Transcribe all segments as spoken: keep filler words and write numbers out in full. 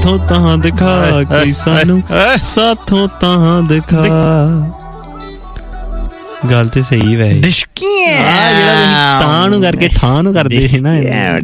ਸਾਥੋਂ ਤਾਂ ਦਿਖਾ ਕੋਈ ਸਾਨੂੰ, ਸਾਥੋਂ ਤਾਂ ਦਿਖਾ। ਗੱਲ ਤੇ ਸਹੀ ਵੈ, ਤਾਂ ਨੂੰ ਕਰਕੇ ਠਾਂ ਨੂੰ ਕਰਦੇ ਸੀ ਨਾ।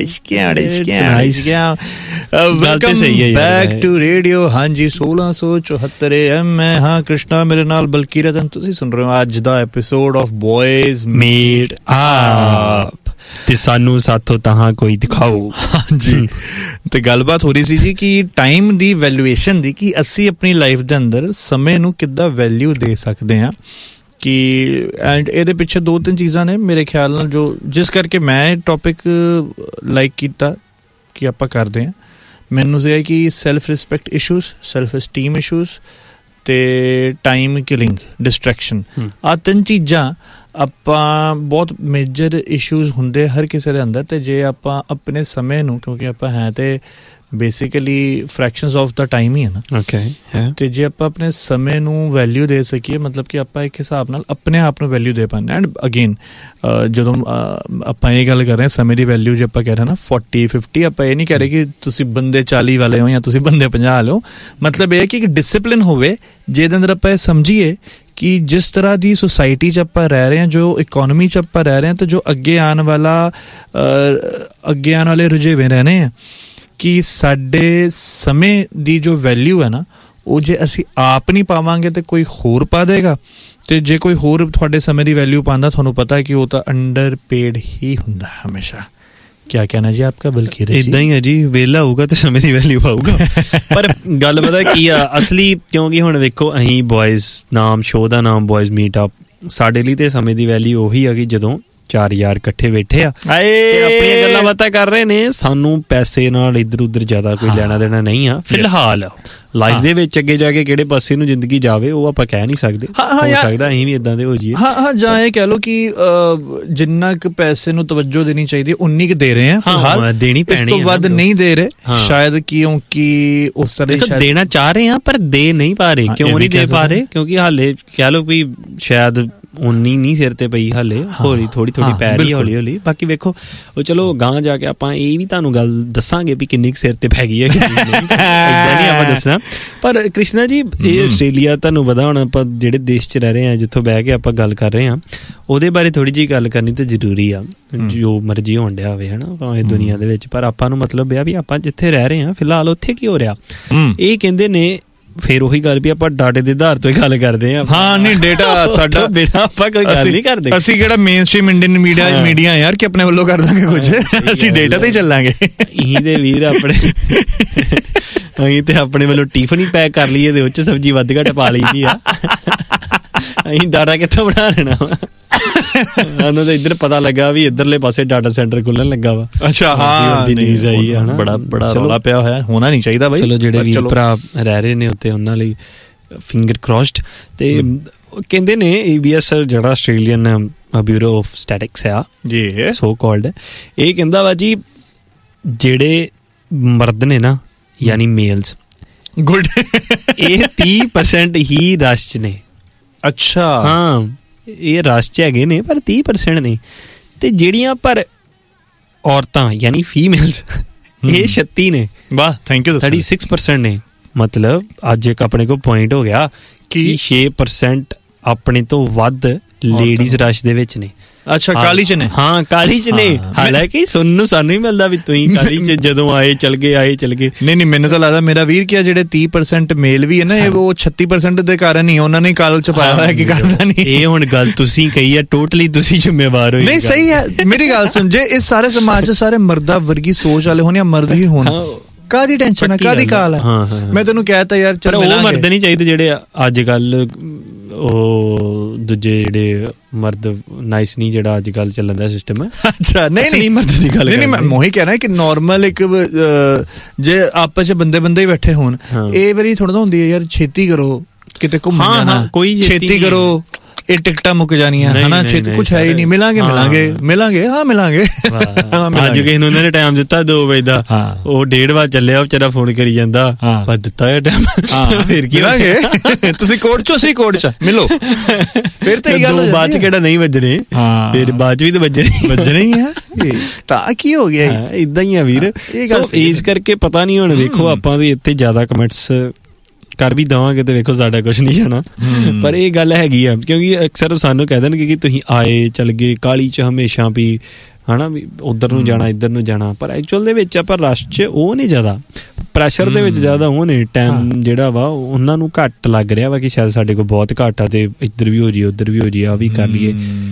ਗੱਲ ਤੇ ਸਹੀ ਹੈ। Back to radio. ਹਾਂਜੀ, ਸੋਲਾਂ ਸੌ ਚੁਹੱਤਰ ਐਮ। ਮੈਂ ਹਾਂ ਕ੍ਰਿਸ਼ਨਾ, ਮੇਰੇ ਨਾਲ ਬਲਕੀ ਰਤਨ। ਤੁਸੀਂ ਸੁਣ ਰਹੇ ਹੋ ਅੱਜ ਦਾ ਐਪੀਸੋਡ ਆਫ ਬॉयਜ਼ ਮੇਡ ਅਪ ਤੇ ਸਾਨੂੰ ਸਾਥੋਂ ਤਾਂ ਕੋਈ ਦਿਖਾਓ। ਹਾਂਜੀ, ਤੇ ਗੱਲਬਾਤ ਹੋ ਰਹੀ ਸੀ ਜੀ ਕਿ ਟਾਈਮ ਦੀ ਵੈਲਿਊਏਸ਼ਨ ਦੀ, ਕਿ ਅਸੀਂ ਆਪਣੀ ਲਾਈਫ ਦੇ ਅੰਦਰ ਸਮੇਂ ਨੂੰ ਕਿੱਦਾਂ ਵੈਲਿਊ ਦੇ ਸਕਦੇ ਹਾਂ। ਕਿ ਐਂਡ ਇਹਦੇ ਪਿੱਛੇ ਦੋ ਤਿੰਨ ਚੀਜ਼ਾਂ ਨੇ ਮੇਰੇ ਖਿਆਲ ਨਾਲ, ਜੋ ਜਿਸ ਕਰਕੇ ਮੈਂ ਟੌਪਿਕ ਲਾਈਕ ਕੀਤਾ ਕਿ ਆਪਾਂ ਕਰਦੇ ਹਾਂ। ਮੈਨੂੰ ਸੀਗਾ ਕਿ self respect issues, self ਐਸਟੀਮ issues ਅਤੇ ਟਾਈਮ ਕਿਲਿੰਗ, ਡਿਸਟਰੈਕਸ਼ਨ, ਆਹ ਤਿੰਨ ਚੀਜ਼ਾਂ ਆਪਾਂ ਬਹੁਤ ਮੇਜਰ ਇਸ਼ੂਜ਼ ਹੁੰਦੇ ਹਰ ਕਿਸੇ ਦੇ ਅੰਦਰ। ਅਤੇ ਜੇ ਆਪਾਂ ਆਪਣੇ ਸਮੇਂ ਨੂੰ, ਕਿਉਂਕਿ ਆਪਾਂ ਹੈ ਤਾਂ ਬੇਸਿਕਲੀ ਫਰੈਕਸ਼ਨਸ ਆਫ ਦਾ ਟਾਈਮ ਹੀ ਹੈ ਨਾ। ਓਕੇ। ਅਤੇ ਜੇ ਆਪਾਂ ਆਪਣੇ ਸਮੇਂ ਨੂੰ ਵੈਲਿਊ ਦੇ ਸਕੀਏ, ਮਤਲਬ ਕਿ ਆਪਾਂ ਇੱਕ ਹਿਸਾਬ ਨਾਲ ਆਪਣੇ ਆਪ ਨੂੰ ਵੈਲਿਊ ਦੇ ਪਾਉਂਦੇ। ਐਂਡ ਅਗੇਨ ਜਦੋਂ ਆਪਾਂ ਇਹ ਗੱਲ ਕਰ ਰਹੇ ਹਾਂ ਸਮੇਂ ਦੀ ਵੈਲਿਊ, ਜੇ ਆਪਾਂ ਕਹਿ ਰਹੇ ਨਾ ਫੋਰਟੀ ਫਿਫਟੀ, ਆਪਾਂ ਇਹ ਨਹੀਂ ਕਹਿ ਰਹੇ ਕਿ ਤੁਸੀਂ ਬੰਦੇ ਚਾਲੀ ਵਾਲੇ ਹੋ ਜਾਂ ਤੁਸੀਂ ਬੰਦੇ ਪੰਜਾਹ ਵਾਲੇ ਹੋ। ਮਤਲਬ ਇਹ ਕਿ ਇੱਕ ਡਿਸਿਪਲਿਨ ਹੋਵੇ ਜਿਹਦੇ ਅੰਦਰ ਆਪਾਂ ਇਹ ਸਮਝੀਏ ਕਿ ਜਿਸ ਤਰ੍ਹਾਂ ਦੀ ਸੁਸਾਇਟੀ 'ਚ ਆਪਾਂ ਰਹਿ ਰਹੇ ਹਾਂ, ਜੋ ਇਕੋਨਮੀ 'ਚ ਆਪਾਂ ਰਹਿ ਰਹੇ ਹਾਂ, ਅਤੇ ਜੋ ਅੱਗੇ ਆਉਣ ਵਾਲਾ ਅੱਗੇ ਆਉਣ ਵਾਲੇ ਰੁਝੇਵੇਂ ਰਹਿਣੇ ਆ, ਕਿ ਸਾਡੇ ਸਮੇਂ ਦੀ ਜੋ ਵੈਲਿਊ ਹੈ ਨਾ, ਉਹ ਜੇ ਅਸੀਂ ਆਪ ਨਹੀਂ ਪਾਵਾਂਗੇ ਤਾਂ ਕੋਈ ਹੋਰ ਪਾ ਦੇਗਾ। ਅਤੇ ਜੇ ਕੋਈ ਹੋਰ ਤੁਹਾਡੇ ਸਮੇਂ ਦੀ ਵੈਲਿਊ ਪਾਉਂਦਾ, ਤੁਹਾਨੂੰ ਪਤਾ ਹੈ ਕਿ ਉਹ ਤਾਂ ਅੰਡਰ ਪੇਡ ਹੀ ਹੁੰਦਾ ਹਮੇਸ਼ਾ। ਕਿਆ ਕਹਿਣਾ ਜੀ ਆਪਕਾ? ਬਲਕਿ ਇੱਦਾਂ ਹੀ ਹੈ ਜੀ, ਵਿਹਲਾ ਹੋਊਗਾ ਤੇ ਸਮੇਂ ਦੀ ਵੈਲਿਊ ਪਾਊਗਾ। ਪਰ ਗੱਲ ਪਤਾ ਕੀ ਆ ਅਸਲੀ, ਕਿਉਂਕਿ ਹੁਣ ਵੇਖੋ ਅਸੀਂ ਬॉयਜ਼ ਨਾਮ ਸ਼ੋਅ ਦਾ ਨਾਮ ਬॉयਜ਼ ਮੀਟ ਅਪ, ਸਾਡੇ ਲਈ ਤੇ ਸਮੇਂ ਦੀ ਵੈਲਿਊ ਉਹੀ ਆ ਕਿ ਜਦੋਂ ਚਾਰ ਯਾਰ ਇਕੱਠੇ ਬੈਠੇ ਆ ਤੇ ਆਪਣੀਆਂ ਗੱਲਾਂ ਬਾਤਾਂ ਕਰ ਰਹੇ ਨੇ। ਸਾਨੂੰ ਪੈਸੇ ਨਾਲ ਇੱਧਰ ਉੱਧਰ ਜ਼ਿਆਦਾ ਕੋਈ ਲੈਣਾ ਦੇਣਾ ਨਹੀਂ ਆ ਫਿਲਹਾਲ। ਲਾਈਫ ਦੇ ਵਿੱਚ ਅੱਗੇ ਜਾ ਕੇ ਕਿਹੜੇ ਪਾਸੇ ਨੂੰ ਜ਼ਿੰਦਗੀ ਜਾਵੇ ਉਹ ਆਪਾਂ ਕਹਿ ਨਹੀਂ ਸਕਦੇ। ਹੋ ਸਕਦਾ ਅਸੀਂ ਵੀ ਇੱਦਾਂ ਦੇ ਹੋ ਜਾਈਏ। ਹਾਂ ਹਾਂ, ਜਾਂ ਇਹ ਕਹਿ ਲਓ ਕਿ ਜਿੰਨਾ ਕੁ ਪੈਸੇ ਨੂੰ ਤਵੱਜੋ ਦੇਣੀ ਚਾਹੀਦੀ ਉਨੀ ਕੁ ਦੇ ਰਹੇ ਆ ਫਿਲਹਾਲ, ਦੇਣੀ ਪੈਣੀ, ਇਸ ਤੋਂ ਵੱਧ ਨਹੀਂ ਦੇ ਰਹੇ ਸ਼ਾਇਦ, ਕਿਉਂਕਿ ਉਸ ਤਰ੍ਹਾਂ ਦੇਣਾ ਚਾਹ ਰਹੇ ਆ ਪਰ ਦੇ ਨਹੀਂ ਪਾ ਰਹੇ। ਕਿਉਂ ਨਹੀਂ ਦੇ ਪਾ ਰਹੇ? ਕਿਉਂਕਿ ਹਾਲੇ ਕਹਿ ਲਓ ਵੀ ਸ਼ਾਇਦ ਉਨੀ ਨਹੀਂ ਸਿਰ ਤੇ ਪਈ, ਹਾਲੇ ਹੌਲੀ ਥੋੜੀ ਥੋੜੀ ਪੈ ਰਹੀ ਹੌਲੀ ਹੌਲੀ। ਬਾਕੀ ਵੇਖੋ ਉਹ ਚਲੋ ਗਾਂ ਜਾ ਕੇ ਆਪਾਂ ਇਹ ਵੀ ਤੁਹਾਨੂੰ ਗੱਲ ਦੱਸਾਂਗੇ ਵੀ ਕਿੰਨੀ ਕੁ ਸਿਰ ਤੇ ਪੈ ਗਈ ਹੈ, ਇੱਦਾਂ ਨਹੀਂ ਆਪਾਂ ਦੱਸਣਾ। ਪਰ ਕ੍ਰਿਸ਼ਨਾ ਜੀ, ਇਹ ਆਸਟ੍ਰੇਲੀਆ ਤੁਹਾਨੂੰ ਪਤਾ ਹੁਣ ਆਪਾਂ ਜਿਹੜੇ ਦੇਸ਼ 'ਚ ਰਹਿ ਰਹੇ ਹਾਂ, ਜਿੱਥੋਂ ਬਹਿ ਕੇ ਆਪਾਂ ਗੱਲ ਕਰ ਰਹੇ ਹਾਂ, ਉਹਦੇ ਬਾਰੇ ਥੋੜ੍ਹੀ ਜਿਹੀ ਗੱਲ ਕਰਨੀ ਤਾਂ ਜ਼ਰੂਰੀ ਆ। ਜੋ ਮਰਜ਼ੀ ਹੋਣ ਡਿਆ ਹੋਵੇ ਹੈ ਨਾ ਭਾਵੇਂ ਦੁਨੀਆ ਦੇ ਵਿੱਚ, ਪਰ ਆਪਾਂ ਨੂੰ ਮਤਲਬ ਆ ਵੀ ਆਪਾਂ ਜਿੱਥੇ ਰਹਿ ਰਹੇ ਹਾਂ ਫਿਲਹਾਲ ਉੱਥੇ ਕੀ ਹੋ ਰਿਹਾ। ਇਹ ਕਹਿੰਦੇ ਨੇ, ਫਿਰ ਉਹੀ ਗੱਲ ਵੀ ਆਪਾਂ ਡਾਟੇ ਦੇ ਆਧਾਰ ਤੋਂ ਹੀ ਗੱਲ ਕਰਦੇ ਹਾਂ। ਹਾਂ ਨਹੀਂ, ਡੇਟਾ ਸਾਡਾ ਬਿਨਾਂ ਆਪਾਂ ਕੋਈ ਗੱਲ ਨਹੀਂ ਕਰਦੇ। ਅਸੀਂ ਕਿਹੜਾ main stream Indian media media ਯਾਰ ਕਿ ਆਪਣੇ ਵੱਲੋਂ ਕਰ ਦਾਂਗੇ ਕੁਝ, ਅਸੀਂ ਡੇਟਾ ਤੇ ਹੀ ਚੱਲਾਂਗੇ। ਇਹੀ ਦੇ ਵੀਰ ਆਪਣੇ ਅਸੀਂ ਤੇ ਆਪਣੇ ਵੱਲੋਂ ਟਿਫਨ ਹੀ ਪੈਕ ਕਰ ਲਈਏ ਤੇ ਉਹ 'ਚ ਸਬਜ਼ੀ ਵੱਧ ਘੱਟ ਪਾ ਲਈਦੀ ਆ। ਅਸੀਂ ਡਾਟਾ ਕਿੱਥੋਂ ਬਣਾ ਲੈਣਾ ਵਾ? ਸਾਨੂੰ ਤਾਂ ਇੱਧਰ ਪਤਾ ਲੱਗਾ ਵੀ ਇੱਧਰਲੇ ਪਾਸੇ ਡਾਟਾ ਸੈਂਟਰ ਖੁੱਲਣ ਲੱਗਾ ਵਾ। ਅੱਛਾ, ਹਾਂ, ਨਿਊਜ਼ ਆਈ ਆ। ਬੜਾ ਬੜਾ ਰੌਲਾ ਪਿਆ ਹੋਇਆ, ਹੋਣਾ ਨਹੀਂ ਚਾਹੀਦਾ ਬਾਈ। ਚਲੋ ਜਿਹੜੇ ਵੀਰ ਭਰਾ ਰਹਿ ਰਹੇ ਨੇ ਉੱਥੇ ਉਹਨਾਂ ਲਈ ਫਿੰਗਰ ਕ੍ਰੋਸਡ। ਤੇ ਕਹਿੰਦੇ ਨੇ ਏ ਬੀ ਐਸ ਜਿਹੜਾ ਆਸਟ੍ਰੇਲੀਅਨ ਬਿਊਰੋ ਆਫ ਸਟੈਟਿਕਸ ਆ ਜੀ, ਸੋ ਕਾਲਡ, ਇਹ ਕਹਿੰਦਾ ਵਾ ਜੀ ਜਿਹੜੇ ਮਰਦ ਨੇ ਨਾ, ਯਾਨੀ ਮੇਲਸ, ਗੁੱਡ, ਇਹ ਤੀਹ ਪਰਸੈਂਟ ਹੀ ਰਸ਼ 'ਚ ਨੇ। ਅੱਛਾ, ਹਾਂ, ਇਹ ਰਸ਼ 'ਚ ਹੈਗੇ ਨੇ ਪਰ ਤੀਹ ਪਰਸੈਂਟ ਨੇ। ਤੇ ਜਿਹੜੀਆਂ ਪਰ ਔਰਤਾਂ ਯਾਨੀ ਫੀਮੇਲਸ, ਇਹ ਛੱਤੀ ਨੇ। ਵਾਹ, thank you. Thirty six percent ਨੇ। ਮਤਲਬ ਅੱਜ ਇੱਕ ਆਪਣੇ ਕੋਲ ਪੁਆਇੰਟ ਹੋ ਗਿਆ ਕਿ ਛੇ ਪਰਸੈਂਟ ਆਪਣੇ ਤੋਂ ਵੱਧ ਲੇਡੀਜ਼ ਰਸ਼ ਦੇ ਵਿੱਚ ਨੇ। ਅੱਛਾ, ਕਾਲੀ ਚ ਨੇ। ਹਾਂ, ਕਾਲੀ ਚ ਨੇ। ਹਾਲਾਂਕਿ ਸੁਣਨ ਨੂੰ ਸਾਨੂੰ ਹੀ ਮਿਲਦਾ ਵੀ ਤੁਸੀਂ ਕਾਲੀ ਚ ਜਦੋਂ ਆਏ ਚਲ ਗਏ, ਆਏ ਚਲ ਗਏ। ਨਹੀਂ ਨਹੀਂ, ਮੈਨੂੰ ਤਾਂ ਲੱਗਦਾ ਮੇਰਾ ਵੀਰ ਕਿ ਜਿਹੜੇ ਤੀਹ ਪਰਸੈਂਟ ਮੇਲ ਵੀ ਹੈ ਨਾ, ਇਹ ਉਹ ਛੱਤੀ ਪਰਸੈਂਟ ਦੇ ਕਾਰਨ ਹੀ ਉਹਨਾਂ ਨੇ ਕਾਲ ਚ ਪਾਇਆ ਹੋਇਆ ਕਿ ਕਰਦਾ ਨਹੀਂ। ਇਹ ਹੁਣ ਗੱਲ ਤੁਸੀਂ ਕਹੀ ਹੈ, ਟੋਟਲੀ ਤੁਸੀਂ ਜ਼ਿੰਮੇਵਾਰ ਹੋ। ਨਹੀਂ, ਸਹੀ ਹੈ। ਮੇਰੀ ਗੱਲ ਸੁਣ, ਜੇ ਇਸ ਸਾਰੇ ਸਮਾਜ ਚ ਸਾਰੇ ਮਰਦਾਂ ਵਰਗੀ ਸੋਚ ਵਾਲੇ ਹੋਣ ਜਾਂ ਮਰਦ ਹੀ ਹੋਣ, ਕਾਹਦੀ ਟੈਨਸ਼ਨ ਹੈ, ਕਾਹਦੀ ਕਾਲ ਹੈ? ਮੈਂ ਤੈਨੂੰ ਕਹਿ ਤਾ ਯਾਰ, ਚਲੋ ਉਹ ਮਰਦ ਨਹੀਂ ਚਾਹੀਦੇ ਜਿਹੜੇ ਅੱਜ ਕੱਲ ਉਹ ਦੂਜੇ ਜਿਹੜੇ ਮਰਦ ਨਾਈਸ ਨਹੀਂ, ਜਿਹੜਾ ਅੱਜ ਕੱਲ ਚੱਲਣ ਦਾ ਸਿਸਟਮ ਹੈ। ਅੱਛਾ, ਨਹੀਂ ਨਹੀਂ, ਮਰਦ ਦੀ ਗੱਲ ਨਹੀਂ, ਮੈਂ ਉਹੀ ਕਹਿ ਰਿਹਾ ਕਿ ਨੋਰਮਲ ਇੱਕ ਜੇ ਆਪਸ ਚ ਬੰਦੇ ਬੰਦੇ ਹੀ ਬੈਠੇ ਹੋਣ, ਇਹ ਵਾਰੀ ਥੋੜਾ ਹੁੰਦੀ ਹੈ ਯਾਰ, ਛੇਤੀ ਕਰੋ, ਕਿਤੇ ਘੁੰਮਣ ਜਾਣਾ, ਕੋਈ ਛੇਤੀ ਕਰੋ, ਇਹ ਟਿਕਟਾਂ ਮੁੱਕ ਜਾਣੀਆਂ ਹਨਾ, ਛੇਤੀ ਕੁਝ ਹੈ ਹੀ ਨਹੀਂ, ਮਿਲਾਂਗੇ ਮਿਲਾਂਗੇ ਮਿਲਾਂਗੇ ਹਾਂ ਮਿਲਾਂਗੇ। ਅੱਜ ਕਿਸੇ ਨੂੰ ਉਹਨਾਂ ਨੇ ਟਾਈਮ ਦਿੱਤਾ ਦੋ ਵਜੇ ਦਾ, ਉਹ ਡੇਢ ਵਜੇ ਚੱਲਿਆ, ਵਿਚਾਰਾ ਫੋਨ ਕਰੀ ਜਾਂਦਾ, ਪਰ ਦਿੱਤਾ ਹੋਇਆ ਟਾਈਮ, ਫਿਰ ਕੀ ਮਿਲਾਂਗੇ, ਤੁਸੀਂ ਕੋਰਟ ਚੋਂ ਸੀ ਕੋਰਟ ਚ ਮਿਲੋ, ਫਿਰ ਤਾਂ ਦੋ ਬਾਅਦ ਚ ਕਿਹੜਾ ਨਹੀਂ ਵੱਜਣੇ, ਫਿਰ ਬਾਅਦ ਚ ਵੀ ਤਾਂ ਵੱਜਣੇ ਵੱਜਣੇ ਹੀ ਆ। ਤਾਂ ਕੀ ਹੋ ਗਿਆ ਏਦਾਂ ਹੀ ਆ ਵੀਰ। ਇਸ ਕਰਕੇ ਪਤਾ ਨਹੀਂ, ਹੁਣ ਵੇਖੋ ਆਪਾਂ ਦੇ ਇੱਥੇ ਜ਼ਿਆਦਾ ਕਮੈਂਟਸ ਕਰ ਵੀ ਦੇਵਾਂਗੇ ਤੇ ਵੇਖੋ ਸਾਡਾ ਕੁਛ ਨਹੀਂ ਜਾਣਾ, ਪਰ ਇਹ ਗੱਲ ਹੈਗੀ ਆ, ਕਿਉਂਕਿ ਅਕਸਰ ਸਾਨੂੰ ਕਹਿ ਦੇਣਗੇ ਕਿ ਤੁਸੀਂ ਆਏ ਚੱਲ ਗਏ ਕਾਹਲੀ ਚ ਹਮੇਸ਼ਾ ਵੀ ਹਨਾ, ਵੀ ਉਧਰ ਨੂੰ ਜਾਣਾ ਇੱਧਰ ਨੂੰ ਜਾਣਾ, ਪਰ ਐਕਚੁਅਲ ਦੇ ਵਿੱਚ ਆਪਾਂ ਰਸ਼ ਚ ਉਹ ਨਹੀਂ, ਜ਼ਿਆਦਾ ਪ੍ਰੈਸ਼ਰ ਦੇ ਵਿੱਚ ਜ਼ਿਆਦਾ ਉਹ ਨੇ, ਟਾਈਮ ਜਿਹੜਾ ਵਾ ਉਹਨਾਂ ਨੂੰ ਘੱਟ ਲੱਗ ਰਿਹਾ ਵਾ ਕਿ ਸ਼ਾਇਦ ਸਾਡੇ ਕੋਲ ਬਹੁਤ ਘੱਟ ਆ ਤੇ ਇੱਧਰ ਵੀ ਹੋ ਜਾਈਏ ਉੱਧਰ ਵੀ ਹੋ ਜਾਈਏ, ਆ ਵੀ ਕਰ ਲਈਏ।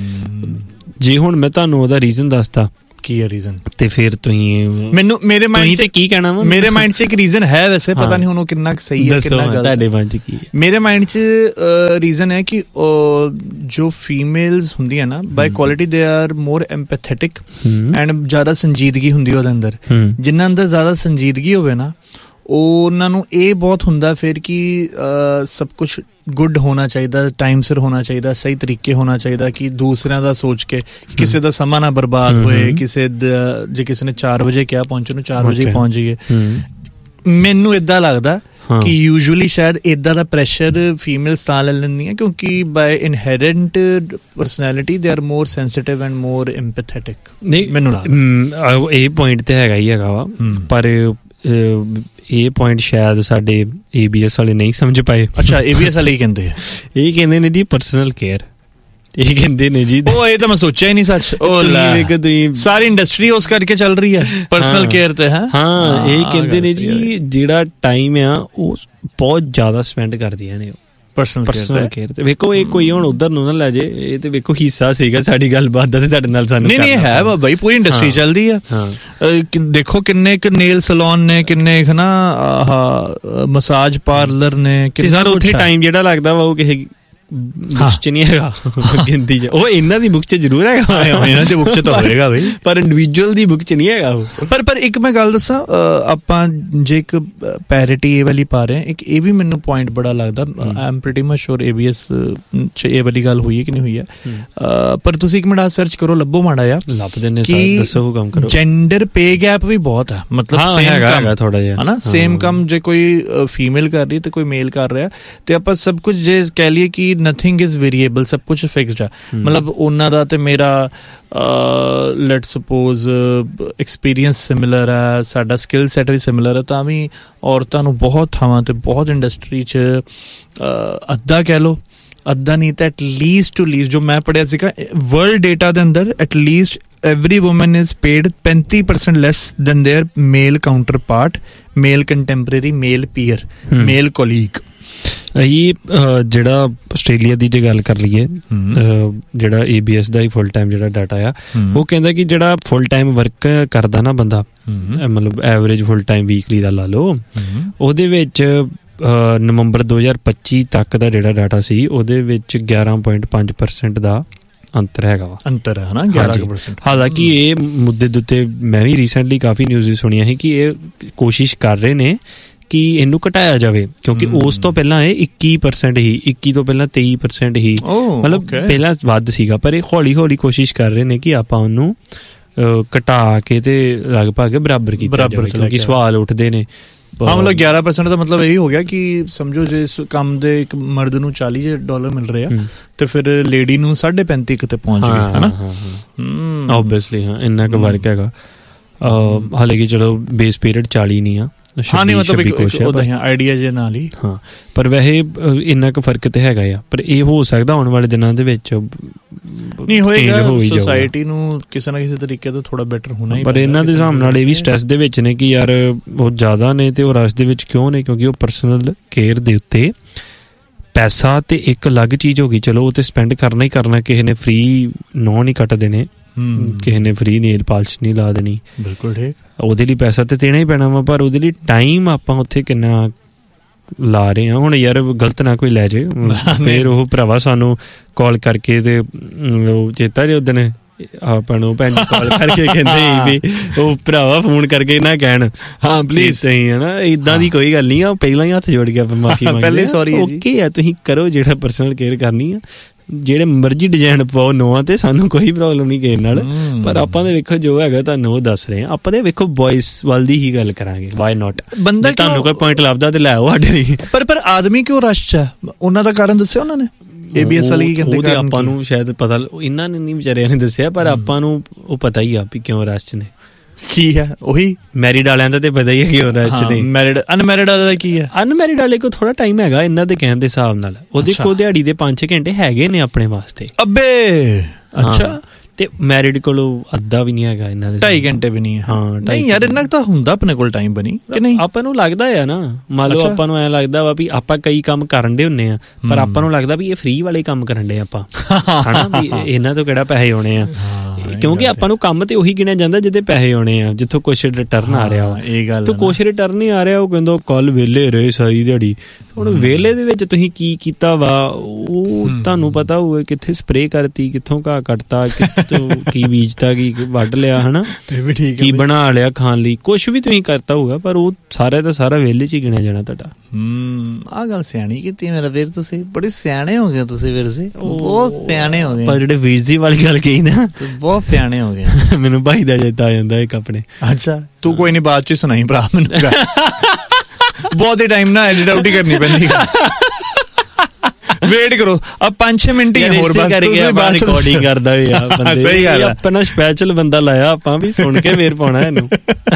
ਜੇ ਹੁਣ ਮੈਂ ਤੁਹਾਨੂੰ ਉਹਦਾ ਰੀਜ਼ਨ ਦੱਸਦਾ ਕੀ ਹੈ ਰੀਜ਼ਨ, ਤੇ ਫਿਰ ਤੁਸੀਂ ਮੈਨੂੰ ਮੇਰੇ ਮਾਈਂਡ ਚ ਕੀ ਕਹਿਣਾ ਵਾ, ਮੇਰੇ ਮਾਈਂਡ ਚ ਇੱਕ ਰੀਜ਼ਨ ਹੈ, ਵੈਸੇ ਪਤਾ ਨਹੀਂ ਹੁਣ ਉਹ ਕਿੰਨਾ ਸਹੀ ਹੈ ਕਿੰਨਾ ਗਲਤ। ਤੁਹਾਡੇ ਮਾਈਂਡ ਚ ਕੀ ਹੈ? ਮੇਰੇ ਮਾਈਂਡ ਚ ਰੀਜ਼ਨ ਹੈ ਕਿ ਜੋ ਫੀਮੇਲਸ ਹੁੰਦੀਆਂ ਨਾ, ਬਾਈ quality they are more ਐਮਪੈਥੈਟਿਕ and ਜ਼ਿਆਦਾ ਸੰਜੀਦਗੀ ਹੁੰਦੀ ਉਹਦੇ ਅੰਦਰ, ਜਿਨ੍ਹਾਂ ਅੰਦਰ ਜ਼ਿਆਦਾ ਸੰਜੀਦਗੀ ਹੋਵੇ ਨਾ, ਉਹਨਾਂ ਨੂੰ ਇਹ ਬਹੁਤ ਹੁੰਦਾ ਫਿਰ ਕਿ ਸਭ ਕੁਛ ਗੁੱਡ ਹੋਣਾ ਚਾਹੀਦਾ, ਟਾਈਮ ਸਿਰ ਹੋਣਾ ਚਾਹੀਦਾ, ਸਹੀ ਤਰੀਕੇ ਹੋਣਾ ਚਾਹੀਦਾ, ਕਿ ਦੂਸਰਿਆਂ ਦਾ ਸੋਚ ਕੇ ਕਿਸੇ ਦਾ ਸਮਾਂ ਨਾ ਬਰਬਾਦ ਹੋਏ, ਕਿਸੇ ਜੇ ਕਿਸੇ ਨੇ ਚਾਰ ਵਜੇ ਕਿਹਾ ਪਹੁੰਚਣ ਨੂੰ ਚਾਰ ਵਜੇ ਪਹੁੰਚ ਜਾਈਏ। ਮੈਨੂੰ ਏਦਾਂ ਲੱਗਦਾ ਕਿ ਯੂਜੂਅਲੀ ਸ਼ਾਇਦ ਏਦਾਂ ਦਾ ਪ੍ਰੈਸ਼ਰ ਫੀਮੇਲਸ ਤਾਂ ਲੈ ਲੈਂਦੀਆਂ ਕਿਉਂਕਿ ਬਾਈ ਇਨਹੈਰੈਂਟ personality they are more sensitive and more ਐਮਪੈਥੈਟਿਕ। ਨਹੀਂ ਮੈਨੂੰ ਲੱਗਦਾ ਇਹ ਪੁਆਇੰਟ ਤੇ ਹੈਗਾ ਹੀ ਹੈਗਾ ਵਾ, ਪਰ ਇਹ ਪੁਆਇੰਟ ਸ਼ਾਇਦ ਸਾਡੇ ਏ ਬੀ ਐਸ ਵਾਲੇ ਨਹੀਂ ਸਮਝ ਪਾਏ। ਅੱਛਾ, ਏ ਬੀ ਐਸ ਵਾਲੇ ਕਹਿੰਦੇ ਆ, ਇਹ ਕਹਿੰਦੇ ਨੇ ਜੀ ਪਰਸਨਲ ਕੇਅਰ, ਇਹ ਕਹਿੰਦੇ ਨੇ ਜੀ, ਉਹ ਇਹ ਤਾਂ ਮੈਂ ਸੋਚਿਆ ਹੀ ਨਹੀਂ ਸੱਚ। ਉਹ ਸਾਰੀ ਇੰਡਸਟਰੀ ਉਸ ਕਰਕੇ ਚੱਲ ਰਹੀ ਹੈ ਪਰਸਨਲ ਕੇਅਰ ਤੇ। ਹਾਂ ਹਾਂ ਇਹ ਕਹਿੰਦੇ ਨੇ ਜੀ ਜਿਹੜਾ ਟਾਈਮ ਆ ਉਹ ਬਹੁਤ ਜ਼ਿਆਦਾ ਸਪੈਂਡ ਕਰਦੀਆਂ ਨੇ ਪਰਸਨਲ ਪਰਸਨਲ ਕੇਅਰ ਤੇ। ਵੇਖੋ ਇਹ ਕੋਈ ਹੁਣ ਉਧਰ ਨੂੰ ਨਾ ਲੈ ਜੇ, ਇਹ ਤੇ ਵੇਖੋ ਹਿੱਸਾ ਸੀਗਾ ਸਾਡੀ ਗੱਲਬਾਤ ਦਾ ਤੇ ਤੁਹਾਡੇ ਨਾਲ ਸਾਨੂੰ ਨਹੀਂ ਨਹੀਂ ਹੈ ਬਾਈ, ਪੂਰੀ ਇੰਡਸਟਰੀ ਚੱਲਦੀ ਆ। ਦੇਖੋ ਕਿੰਨੇ ਕੁ ਨੇਲ ਸੈਲੂਨ ਨੇ, ਕਿੰਨੇ ਕੁ ਨਾ ਆਹ ਮਸਾਜ ਪਾਰਲਰ ਨੇ, ਸਰ ਉੱਥੇ ਟਾਈਮ ਜਿਹੜਾ ਲੱਗਦਾ ਵਾ ਉਹ ਕਿਸੇ ਬੁੱਕ ਚ ਨਹੀਂ ਹੈਗਾ ਗਿਣਤੀ ਚ, ਉਹ ਇਹਨਾਂ ਦੀ ਬੁੱਕ ਚ ਜ਼ਰੂਰ ਹੈਗਾ, ਇਹਨਾਂ ਦੀ ਬੁੱਕ ਚ ਤਾਂ ਹੋਏਗਾ ਬਈ, ਪਰ ਇੰਡੀਵਿਜੂਅਲ ਦੀ ਬੁੱਕ ਚ ਨਹੀਂ ਹੈਗਾ ਉਹ। ਪਰ ਪਰ ਇੱਕ ਮੈਂ ਗੱਲ ਦੱਸਾਂ, ਆਪਾਂ ਜੇ ਇੱਕ ਪੈਰਿਟੀ ਇਹ ਵਾਲੀ ਪਾ ਰਹੇ, ਇੱਕ ਇਹ ਵੀ ਮੈਨੂੰ ਪੁਆਇੰਟ ਬੜਾ ਲੱਗਦਾ, I am pretty much sure A B S ਚ ਇਹ ਵਾਲੀ ਗੱਲ ਹੋਈ ਹੈ ਕਿ ਨਹੀਂ ਹੋਈ ਹੈ, ਪਰ ਤੁਸੀਂ ਇੱਕ ਮਿੰਟ ਸਰਚ ਕਰੋ, ਲੱਭੋ ਮਾੜਾ ਜਿਹਾ, ਲੱਭ ਦਿੰਦੇ ਦੱਸੋ ਕੰਮ ਕਰੋ। ਜੈਂਡਰ ਪੇ ਗੈਪ ਵੀ ਬਹੁਤ ਹੈ, ਮਤਲਬ ਸੇਮ ਕੰਮ ਥੋੜਾ ਜਿਹਾ ਹਨਾ, ਸੇਮ ਕੰਮ ਜੇ ਕੋਈ ਫੀਮੇਲ ਕਰ ਰਹੀ ਤੇ ਕੋਈ ਮੇਲ ਕਰ ਰਿਹਾ, ਤੇ ਆਪਾਂ ਸਭ ਕੁਝ ਜੇ ਕਹਿ ਲਈਏ ਕਿ nothing is variable, ਸਭ ਕੁਛ ਫਿਕਸਡ ਆ, ਮਤਲਬ ਉਹਨਾਂ ਦਾ ਤੇ ਮੇਰਾ ਲੈਟ ਸਪੋਜ਼ ਐਕਸਪੀਰੀਅੰਸ ਸਿਮਿਲਰ ਹੈ, ਸਾਡਾ ਸਕਿੱਲ ਸੈਟ ਵੀ ਸਿਮਿਲਰ ਹੈ, ਤਾਂ ਵੀ ਔਰਤਾਂ ਨੂੰ ਬਹੁਤ ਥਾਵਾਂ ਤੇ ਬਹੁਤ ਇੰਡਸਟਰੀ 'ਚ ਅੱਧਾ ਕਹਿ ਲਓ, ਅੱਧਾ ਨਹੀਂ ਤਾਂ ਐਟਲੀਸਟ ਟੂ ਲੀਸਟ ਜੋ ਮੈਂ ਪੜ੍ਹਿਆ ਸੀਗਾ ਵਰਲਡ ਡੇਟਾ ਦੇ ਅੰਦਰ, at least every woman is paid twenty percent less than their male counterpart, male contemporary, male peer, male colleague। ਇਹ ਜਿਹੜਾ ਆਸਟ੍ਰੇਲੀਆ ਦੀ ਜੇ ਗੱਲ ਕਰ ਲਈਏ, ਜਿਹੜਾ A B S the he full time ਜਿਹੜਾ ਡਾਟਾ ਆ, ਉਹ ਕਹਿੰਦਾ ਕਿ ਜਿਹੜਾ ਫੁੱਲ ਟਾਈਮ ਵਰਕ ਕਰਦਾ ਨਾ ਬੰਦਾ, ਮਤਲਬ ਐਵਰੇਜ ਫੁੱਲ ਟਾਈਮ ਵੀਕਲੀ ਦਾ ਲਾ ਲਓ, ਉਹਦੇ ਵਿੱਚ ਨਵੰਬਰ ਦੋ ਹਜ਼ਾਰ ਪੱਚੀ ਤੱਕ ਦਾ ਜਿਹੜਾ ਡਾਟਾ ਸੀ, ਉਹਦੇ ਵਿੱਚ ਗਿਆਰਾਂ ਪੁਆਇੰਟ ਪੰਜ ਪਰਸੈਂਟ ਦਾ ਅੰਤਰ ਹੈਗਾ ਵਾ, ਅੰਤਰ ਹੈ ਨਾ ਗਿਆਰਾਂ ਪਰਸੈਂਟ। ਹਾਲਾਂਕਿ ਇਹ ਮੁੱਦੇ ਦੇ ਉੱਤੇ ਮੈਂ ਵੀ ਰੀਸੈਂਟਲੀ ਕਾਫੀ ਨਿਊਜ਼ ਸੁਣੀਆਂ ਸੀ ਕਿ ਇਹ ਕੋਸ਼ਿਸ਼ ਕਰ ਰਹੇ ਨੇ ਕਿ ਇਹਨੂੰ ਘਟਾਇਆ ਜਾਵੇ, ਕਿਉਂਕਿ ਉਸ ਤੋਂ ਪਹਿਲਾਂ ਇਹ ਇੱਕੀ ਪਰਸੈਂਟ ਹੀ, ਇੱਕੀ ਤੋਂ ਪਹਿਲਾਂ ਤੇਈ ਪਰਸੈਂਟ ਹੀ, ਮਤਲਬ ਪਹਿਲਾਂ ਵੱਧ ਸੀਗਾ, ਪਰ ਇਹ ਹੌਲੀ ਹੌਲੀ ਕੋਸ਼ਿਸ਼ ਕਰ ਰਹੇ ਨੇ ਕਿ ਆਪਾਂ ਉਹਨੂੰ ਘਟਾ ਕੇ ਤੇ ਲਗਭਗ ਬਰਾਬਰ ਕੀਤਾ ਜਾਵੇ, ਕਿਉਂਕਿ ਸਵਾਲ ਉੱਠਦੇ ਨੇ। ਹਾਂ ਮਤਲਬ ਗਿਆਰਾਂ ਪਰਸੈਂਟ ਦਾ ਮਤਲਬ ਇਹੀ ਹੋ ਗਿਆ ਕਿ ਸਮਝੋ ਜੇ ਇਸ ਕੰਮ ਦੇ ਇੱਕ ਮਰਦ ਨੂੰ ਚਾਲੀ ਡਾਲਰ ਮਿਲ ਰਹੇ ਆ ਤੇ ਫਿਰ ਲੇਡੀ ਨੂੰ ਸਾਢੇ ਪੈਂਤੀ ਕਿਤੇ ਪਹੁੰਚ ਗਏ, ਹਨਾ। ਓਬਵੀਅਸਲੀ ਹਾਂ ਇੰਨਾ ਕੁ ਫਰਕ ਹੈਗਾ, ਹਾਲੇ ਕਿ ਚਲੋ ਬੇਸ ਪੀਰੀਅਡ ਚਾਲੀ ਨਹੀਂ ਆ, ਹਾਂ ਨਹੀਂ ਮਤਲਬ ਉਹਦਾ ਆਈਡੀਆ ਜੇ ਨਾਲ ਹੀ, ਹਾਂ ਪਰ ਵੈਸੇ ਇੰਨਾ ਕੁ ਫਰਕ ਤੇ ਹੈਗਾ ਆ, ਪਰ ਇਹ ਹੋ ਸਕਦਾ ਆਉਣ ਵਾਲੇ ਦਿਨਾਂ ਦੇ ਵਿੱਚ ਨਹੀਂ ਹੋਏਗਾ, ਸੋਸਾਇਟੀ ਨੂੰ ਕਿਸੇ ਨਾ ਕਿਸੇ ਤਰੀਕੇ ਤੋਂ ਥੋੜਾ ਬੈਟਰ ਹੋਣਾ ਹੀ। ਪਰ ਇਹਨਾਂ ਦੇ ਹਿਸਾਬ ਨਾਲ ਇਹ ਵੀ ਸਟ੍ਰੈਸ ਦੇ ਵਿੱਚ ਨੇ ਕਿ ਯਾਰ ਉਹ ਜ਼ਿਆਦਾ ਨੇ ਤੇ ਉਹ ਰਸ਼ ਦੇ ਵਿੱਚ ਕਿਉਂ ਨੇ, ਕਿਉਂਕਿ ਉਹ ਪਰਸਨਲ ਕੇਅਰ ਦੇ ਉੱਤੇ ਪੈਸਾ ਤੇ ਇੱਕ ਅਲੱਗ ਚੀਜ਼ ਹੋ ਗਈ, ਚਲੋ ਉਹ ਤੇ ਸਪੈਂਡ ਕਰਨਾ ਹੀ ਕਰਨਾ, ਕਿਸੇ ਨੇ ਫ੍ਰੀ ਨੌ ਨਹੀਂ ਕੱਟ ਦੇਣੇ, ਕਿਸੇ ਨੇ ਫ੍ਰੀ ਨੇਲ ਪਾਲਿਸ਼ ਨਹੀਂ ਲਾ ਦੇਣੀ, ਬਿਲਕੁਲ ਠੀਕ, ਉਹਦੇ ਲਈ ਪੈਸਾ ਤੇ ਦੇਣਾ ਹੀ ਪੈਣਾ ਵਾ, ਪਰ ਉਹਦੇ ਲਈ ਟਾਈਮ ਆਪਾਂ ਉੱਥੇ ਕਿੰਨਾ ਲਾ ਰਹੇ ਹਾਂ। ਹੁਣ ਯਾਰ ਗਲਤ ਨਾ ਕੋਈ ਲੈ ਜੇ, ਫਿਰ ਉਹ ਭਰਾਵਾ ਸਾਨੂੰ ਕਾਲ ਕਰਕੇ ਤੇ ਚੇਤਾ ਜੇ ਉਦਣ ਆਪਾਂ ਨੂੰ ਭੈਣ ਕਾਲ ਕਰਕੇ ਕਹਿੰਦੇ ਵੀ ਉਹ ਭਰਾਵਾ ਫੋਨ ਕਰਕੇ ਨਾ ਕਹਿਣ ਹਾਂ ਪਲੀਜ਼ ਸਹੀ ਹੈ ਨਾ, ਇੱਦਾਂ ਦੀ ਕੋਈ ਗੱਲ ਨਹੀਂ ਆ, ਪਹਿਲਾਂ ਹੀ ਹੱਥ ਜੋੜ ਕੇ ਆਪਾਂ ਮਾਫੀ ਮੰਗਦੇ, ਸੌਰੀ ਓਕੇ ਆ, ਤੁਸੀਂ ਕਰੋ ਜਿਹੜਾ ਪਰਸਨਲ ਕੇਅਰ ਕਰਨੀ ਆ, ਜਿਹੜੇ ਮਰਜ਼ੀ ਡਿਜ਼ਾਈਨ ਪਾਓ ਨਵਾਂ ਤੇ ਸਾਨੂੰ ਕੋਈ ਪ੍ਰੋਬਲਮ ਨਹੀਂ ਕਿਸੇ ਨਾਲ, ਪਰ ਆਪਾਂ ਦੇ ਵੇਖੋ ਜੋ ਹੈਗਾ ਤੁਹਾਨੂੰ ਉਹ ਦੱਸ ਰਹੇ ਆ। ਆਪਾਂ ਦੇ ਵੇਖੋ ਵੌਇਸ ਵੱਲ ਦੀ ਹੀ ਗੱਲ ਕਰਾਂਗੇ, ਵਾਈ ਨਾਟ। ਬੰਦਾ ਤੁਹਾਨੂੰ ਕੋਈ ਪੁਆਇੰਟ ਲੱਭਦਾ ਤੇ ਲੈ ਆਓ ਸਾਡੇ ਲਈ। ਪਰ ਪਰ ਆਦਮੀ ਕਿਉਂ ਰਸ਼ ਚ ਹੈ, ਉਹਨਾਂ ਦਾ ਕਾਰਨ ਦੱਸਿਆ ਉਹਨਾਂ ਨੇ? ਏਬੀਐਸ ਵਾਲੀ ਕੀ ਕਹਿੰਦੇ? ਉਹ ਤੇ ਆਪਾਂ ਨੂੰ ਸ਼ਾਇਦ ਪਤਾ, ਇਹਨਾਂ ਨੇ ਨਹੀਂ ਵਿਚਾਰਿਆਂ ਨੇ ਦੱਸਿਆ, ਪਰ ਆਪਾਂ ਨੂੰ ਉਹ ਪਤਾ ਹੀ ਆ ਵੀ ਕਿਉਂ ਰਸ਼ ਚ ਨੇ। ਕੀ ਹੈ ਉਹੀ ਮੈਰਿਡ ਵਾਲਿਆਂ ਦਾ ਤੇ ਪਤਾ ਹੀ ਹੈ ਕਿ ਉਹਨਾਂ ਚ ਨੇ। ਮੈਰਿਡ ਅਨਮੈਰਿਡ ਵਾਲਿਆਂ ਦਾ ਕੀ ਹੈ? ਅਨਮੈਰਿਡ ਵਾਲੇ ਕੋਲ ਥੋੜਾ ਟਾਈਮ ਹੈਗਾ ਇਹਨਾਂ ਦੇ ਕਹਿਣ ਦੇ ਹਿਸਾਬ ਨਾਲ, ਉਹਦੇ ਕੋਲ ਦਿਹਾੜੀ ਦੇ ਪੰਜ ਛੇ ਘੰਟੇ ਹੈਗੇ ਨੇ ਆਪਣੇ ਵਾਸਤੇ। ਅੱਬੇ ਅੱਛਾ। ਤੇ ਮੈਰਿਡ ਕੋਲ ਅੱਧਾ ਵੀ ਨਹੀਂ ਹੈਗਾ ਇਹਨਾਂ ਦੇ, ਢਾਈ ਘੰਟੇ ਵੀ ਨਹੀਂ ਹੈ। ਹਾਂ ਨਹੀਂ ਯਾਰ, ਇੰਨਾ ਤਾਂ ਹੁੰਦਾ ਆਪਣੇ ਕੋਲ ਟਾਈਮ ਬਣੀ ਕਿ ਨਹੀਂ? ਆਪਾਂ ਨੂੰ ਲੱਗਦਾ ਆ ਨਾ, ਮੰਨ ਲਓ ਆਪਾਂ ਨੂੰ ਐਂ ਲੱਗਦਾ ਵਾ ਵੀ ਆਪਾਂ ਕਈ ਕੰਮ ਕਰਨ ਦੇ ਹੁੰਦੇ ਆ, ਪਰ ਆਪਾਂ ਨੂੰ ਲੱਗਦਾ ਵੀ ਇਹ ਫ੍ਰੀ ਵਾਲੇ ਕੰਮ ਕਰਨ ਦੇ ਆਪਾਂ, ਹਨਾ, ਵੀ ਇਹਨਾਂ ਤੋਂ ਕਿਹੜਾ ਪੈਸੇ ਆਉਣੇ ਆ। ਕਿਉਂਕਿ ਆਪਾਂ ਨੂੰ ਕੰਮ ਤੇ ਉਹੀ ਗਿਣਿਆ ਜਾਂਦਾ ਜਿਹਦੇ ਪੈਸੇ ਆਉਣੇ ਆ, ਜਿੱਥੋਂ ਕੁਛ ਰਿਟਰਨ ਆ ਰਿਹਾ ਵਾ। ਇਹ ਗੱਲ ਤੇ ਕੁਛ ਰਿਟਰਨ ਨਹੀਂ ਆ ਰਿਹਾ, ਉਹ ਕਹਿੰਦਾ ਕੱਲ ਵਿਹਲੇ ਰਹੇ ਸਾਰੀ ਦਿਹਾੜੀ। ਹੁਣ ਵਿਹਲੇ ਦੇ ਵਿੱਚ ਤੁਸੀਂ ਕੀ ਕੀਤਾ ਵਾ, ਉਹ ਤੁਹਾਨੂੰ ਪਤਾ ਹੋਊਗਾ, ਕਿੱਥੇ ਸਪਰੇਅ ਕਰਤੀ, ਕਿੱਥੋਂ ਘਾਹ ਕੱਟਤਾ, ਕਿੱਥੋਂ ਕੀ ਬੀਜਤਾ, ਕੀ ਵੱਢ ਲਿਆ, ਹਨਾ, ਕੀ ਬਣਾ ਲਿਆ ਖਾਣ ਲਈ, ਕੁਛ ਵੀ ਤੁਸੀਂ ਕਰਤਾ ਹੋਊਗਾ, ਪਰ ਉਹ ਸਾਰਾ ਦਾ ਸਾਰਾ ਵਿਹਲੇ ਚ ਹੀ ਗਿਣਿਆ ਜਾਣਾ ਤੁਹਾਡਾ। ਹਮ ਆਹ ਗੱਲ ਸਿਆਣੀ ਕੀਤੀ ਮੇਰਾ ਵੀਰ, ਤੁਸੀਂ ਬੜੇ ਸਿਆਣੇ ਹੋ ਗਏ ਤੁਸੀਂ ਵੀਰ ਜੀ, ਬਹੁਤ ਸਿਆਣੇ ਹੋ ਗਏ। ਪਰ ਜਿਹੜੇ ਵੀਰ ਜੀ ਵਾਲੀ ਗੱਲ ਕਹੀ ਨਾ, ਬਹੁਤ ਸਿਆਣੇ ਹੋ ਗਏ। ਮੈਨੂੰ ਭਾਈ ਦਾ ਚੇਤਾ ਆ ਜਾਂਦਾ ਇੱਕ ਆਪਣੇ। ਅੱਛਾ ਤੂੰ ਕੋਈ ਨੀ ਬਾਅਦ ਚ ਸੁਣਾਈ ਭਰਾ ਮੈਨੂੰ, ਬਹੁਤ ਹੀ ਟਾਈਮ ਨਾ ਐਡਿਟ ਆਊਟ ਹੀ ਕਰਨੀ ਪੈਂਦੀ। ਵੇਟ ਕਰੋ अब पांच छह मिनट ही ਹੋਰ ਬਸ ਕਰਕੇ ਬਾਅਦ ਰਿਕਾਰਡਿੰਗ ਕਰਦਾ ਵੀ ਆ ਬੰਦੇ। ਸਹੀ ਗੱਲ ਆ, ਆਪਣਾ ਸਪੈਸ਼ਲ ਬੰਦਾ ਲਾਇਆ ਆਪਾਂ ਵੀ, ਸੁਣ ਕੇ ਫੇਰ ਪਾਉਣਾ ਇਹਨੂੰ,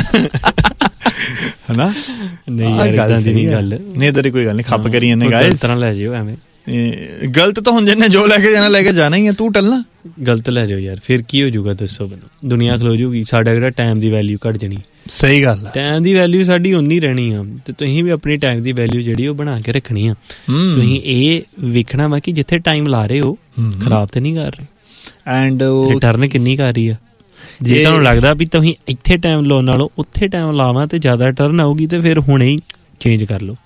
ਹਨਾ। ਨਹੀਂ ਯਾਰ ਇਦਾਂ ਦੀ ਨਹੀਂ ਗੱਲ, ਨਹੀਂ ਇਦਾਂ ਦੀ ਕੋਈ ਗੱਲ ਨਹੀਂ, ਖੱਪ ਕਰੀ ਜਾਂਦੇ ਗਾਇਸ, ਇਸ ਤਰ੍ਹਾਂ ਲੈ ਜਿਓ ਐਵੇਂ। ਗਲਤ ਤਾਂ ਹੁਣ ਜਿਹਨੇ ਜੋ ਲੈ ਕੇ ਜਾਣਾ ਲੈ ਕੇ ਜਾਣਾ ਹੀ ਹੈ, ਤੂੰ ਟਲਣਾ ਗਲਤ ਲੈ ਜਾਓ ਯਾਰ, ਫਿਰ ਕੀ ਹੋ ਜਾਊਗਾ ਦੱਸੋ ਮੈਨੂੰ? ਦੁਨੀਆ ਖਲੋ ਜਾਊਗੀ, ਸਾਡਾ ਕਿਹੜਾ ਟਾਈਮ ਦੀ ਵੈਲਿਊ ਘੱਟ ਜਾਣੀ। ਸਹੀ ਗੱਲ ਹੈ, ਟਾਈਮ ਦੀ ਵੈਲਿਊ ਸਾਡੀ ਉਨੀ ਰਹਿਣੀ ਆ, ਤੇ ਤੁਸੀਂ ਵੀ ਆਪਣੀ ਟਾਈਮ ਦੀ ਵੈਲਿਊ ਜਿਹੜੀ ਉਹ ਬਣਾ ਕੇ ਰੱਖਣੀ ਆ। ਤੁਸੀਂ ਇਹ ਵੇਖਣਾ ਵਾ ਕਿ ਜਿੱਥੇ ਟਾਈਮ ਲਾ ਰਹੇ ਹੋ ਖਰਾਬ ਤੇ ਨਹੀਂ ਕਰ ਰਹੇ, ਐਂਡ ਰਿਟਰਨ ਕਿੰਨੀ ਕਰ ਰਹੀ ਆ। ਜੇ ਤੁਹਾਨੂੰ ਲੱਗਦਾ ਵੀ ਤੁਸੀਂ ਇੱਥੇ ਟਾਈਮ ਲਾਉਣ ਨਾਲੋਂ ਉੱਥੇ ਟਾਈਮ ਲਾਵਾਂ ਤੇ ਜ਼ਿਆਦਾ ਰਿਟਰਨ ਆਊਗੀ, ਤੇ ਫਿਰ ਹੁਣੇ ਹੀ ਚੇਂਜ ਕਰ ਲਓ।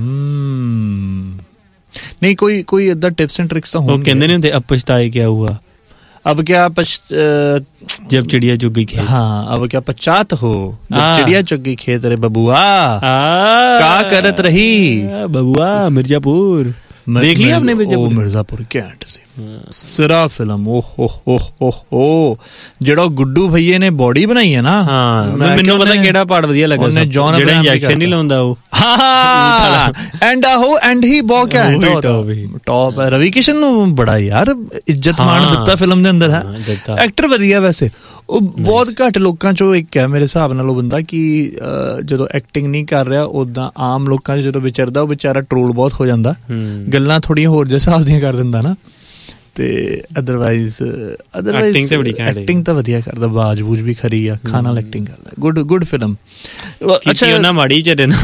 नहीं कोई कोई इधर टिप्स एंड ट्रिक्स तो होंगे। वो कहते नहीं होते अब पछताए क्या हुआ, अब क्या पछ जब चिड़िया चुग गई खेत। हाँ अब क्या पश्चात हो जब चिड़िया चुग गई खेत। रे बबुआ क्या करत रही बबुआ मिर्जापुर, देख लिया आपने मिर्जापुर? मिर्जापुर कैंट से सिरा फिल्म। ओह ओह ओह ओह ओह ਜਿਹੜਾ ਗੁੱਡੂ ਭਈਏ ਨੇ ਬੋਡੀ ਬਣਾਈ ਹੈ ਨਾ, ਮੈਨੂੰ ਪਤਾ ਕਿਹੜਾ ਪਾਰਟ ਵਧੀਆ ਲੱਗਾ, ਜਿਹੜਾ ਇੰਜੈਕਸ਼ਨ ਨਹੀਂ ਲਾਉਂਦਾ ਉਹ। ਹਾਂ ਐਂਡ ਆਹੋ ਐਂਡ ਹੀ ਬਹੁਤ ਘੈਂਟ ਟੌਪ ਹੈ। ਰਵੀ ਕਿਸ਼ਨ ਨੂੰ ਬੜਾ ਯਾਰ ਇੱਜ਼ਤ ਮਾਣ ਦਿੱਤਾ ਫਿਲਮ ਦੇ ਅੰਦਰ, ਹੈ ਐਕਟਰ ਵਧੀਆ। ਵੈਸੇ ਉਹ ਬਹੁਤ ਘੱਟ ਲੋਕਾਂ ਚੋਂ ਇੱਕ ਹੈ ਮੇਰੇ ਹਿਸਾਬ ਨਾਲ ਉਹ ਬੰਦਾ ਕਿ ਜਦੋਂ ਐਕਟਿੰਗ ਨਹੀਂ ਕਰ ਰਿਹਾ, ਉਦਾਂ ਆਮ ਲੋਕਾਂ 'ਚ ਜਦੋਂ ਵਿਚਰਦਾ ਉਹ ਵਿਚਾਰਾ ਟਰੋਲ ਬਹੁਤ ਹੋ ਜਾਂਦਾ, ਗੱਲਾਂ ਥੋੜੀਆਂ ਹੋਰ ਜਿਹੇ ਹਿਸਾਬ ਦੀਆਂ ਕਰ ਦਿੰਦਾ ਨਾ। ਤੇ ਅਦਰਵਾਈਜ਼ ਅਦਰਵਾਈਜ਼ ਐਕਟਿੰਗ ਤਾਂ ਵਧੀਆ ਕਰਦਾ, ਬਾਜ ਬੂਜ ਵੀ ਖਰੀ ਆ, ਅੱਖਾਂ ਨਾਲ ਐਕਟਿੰਗ ਕਰਦਾ, ਗੁੱਡ ਗੁੱਡ ਫਿਲਮ। ਅੱਛਾ ਉਹਨਾਂ ਮਾੜੀ ਚ ਨਾ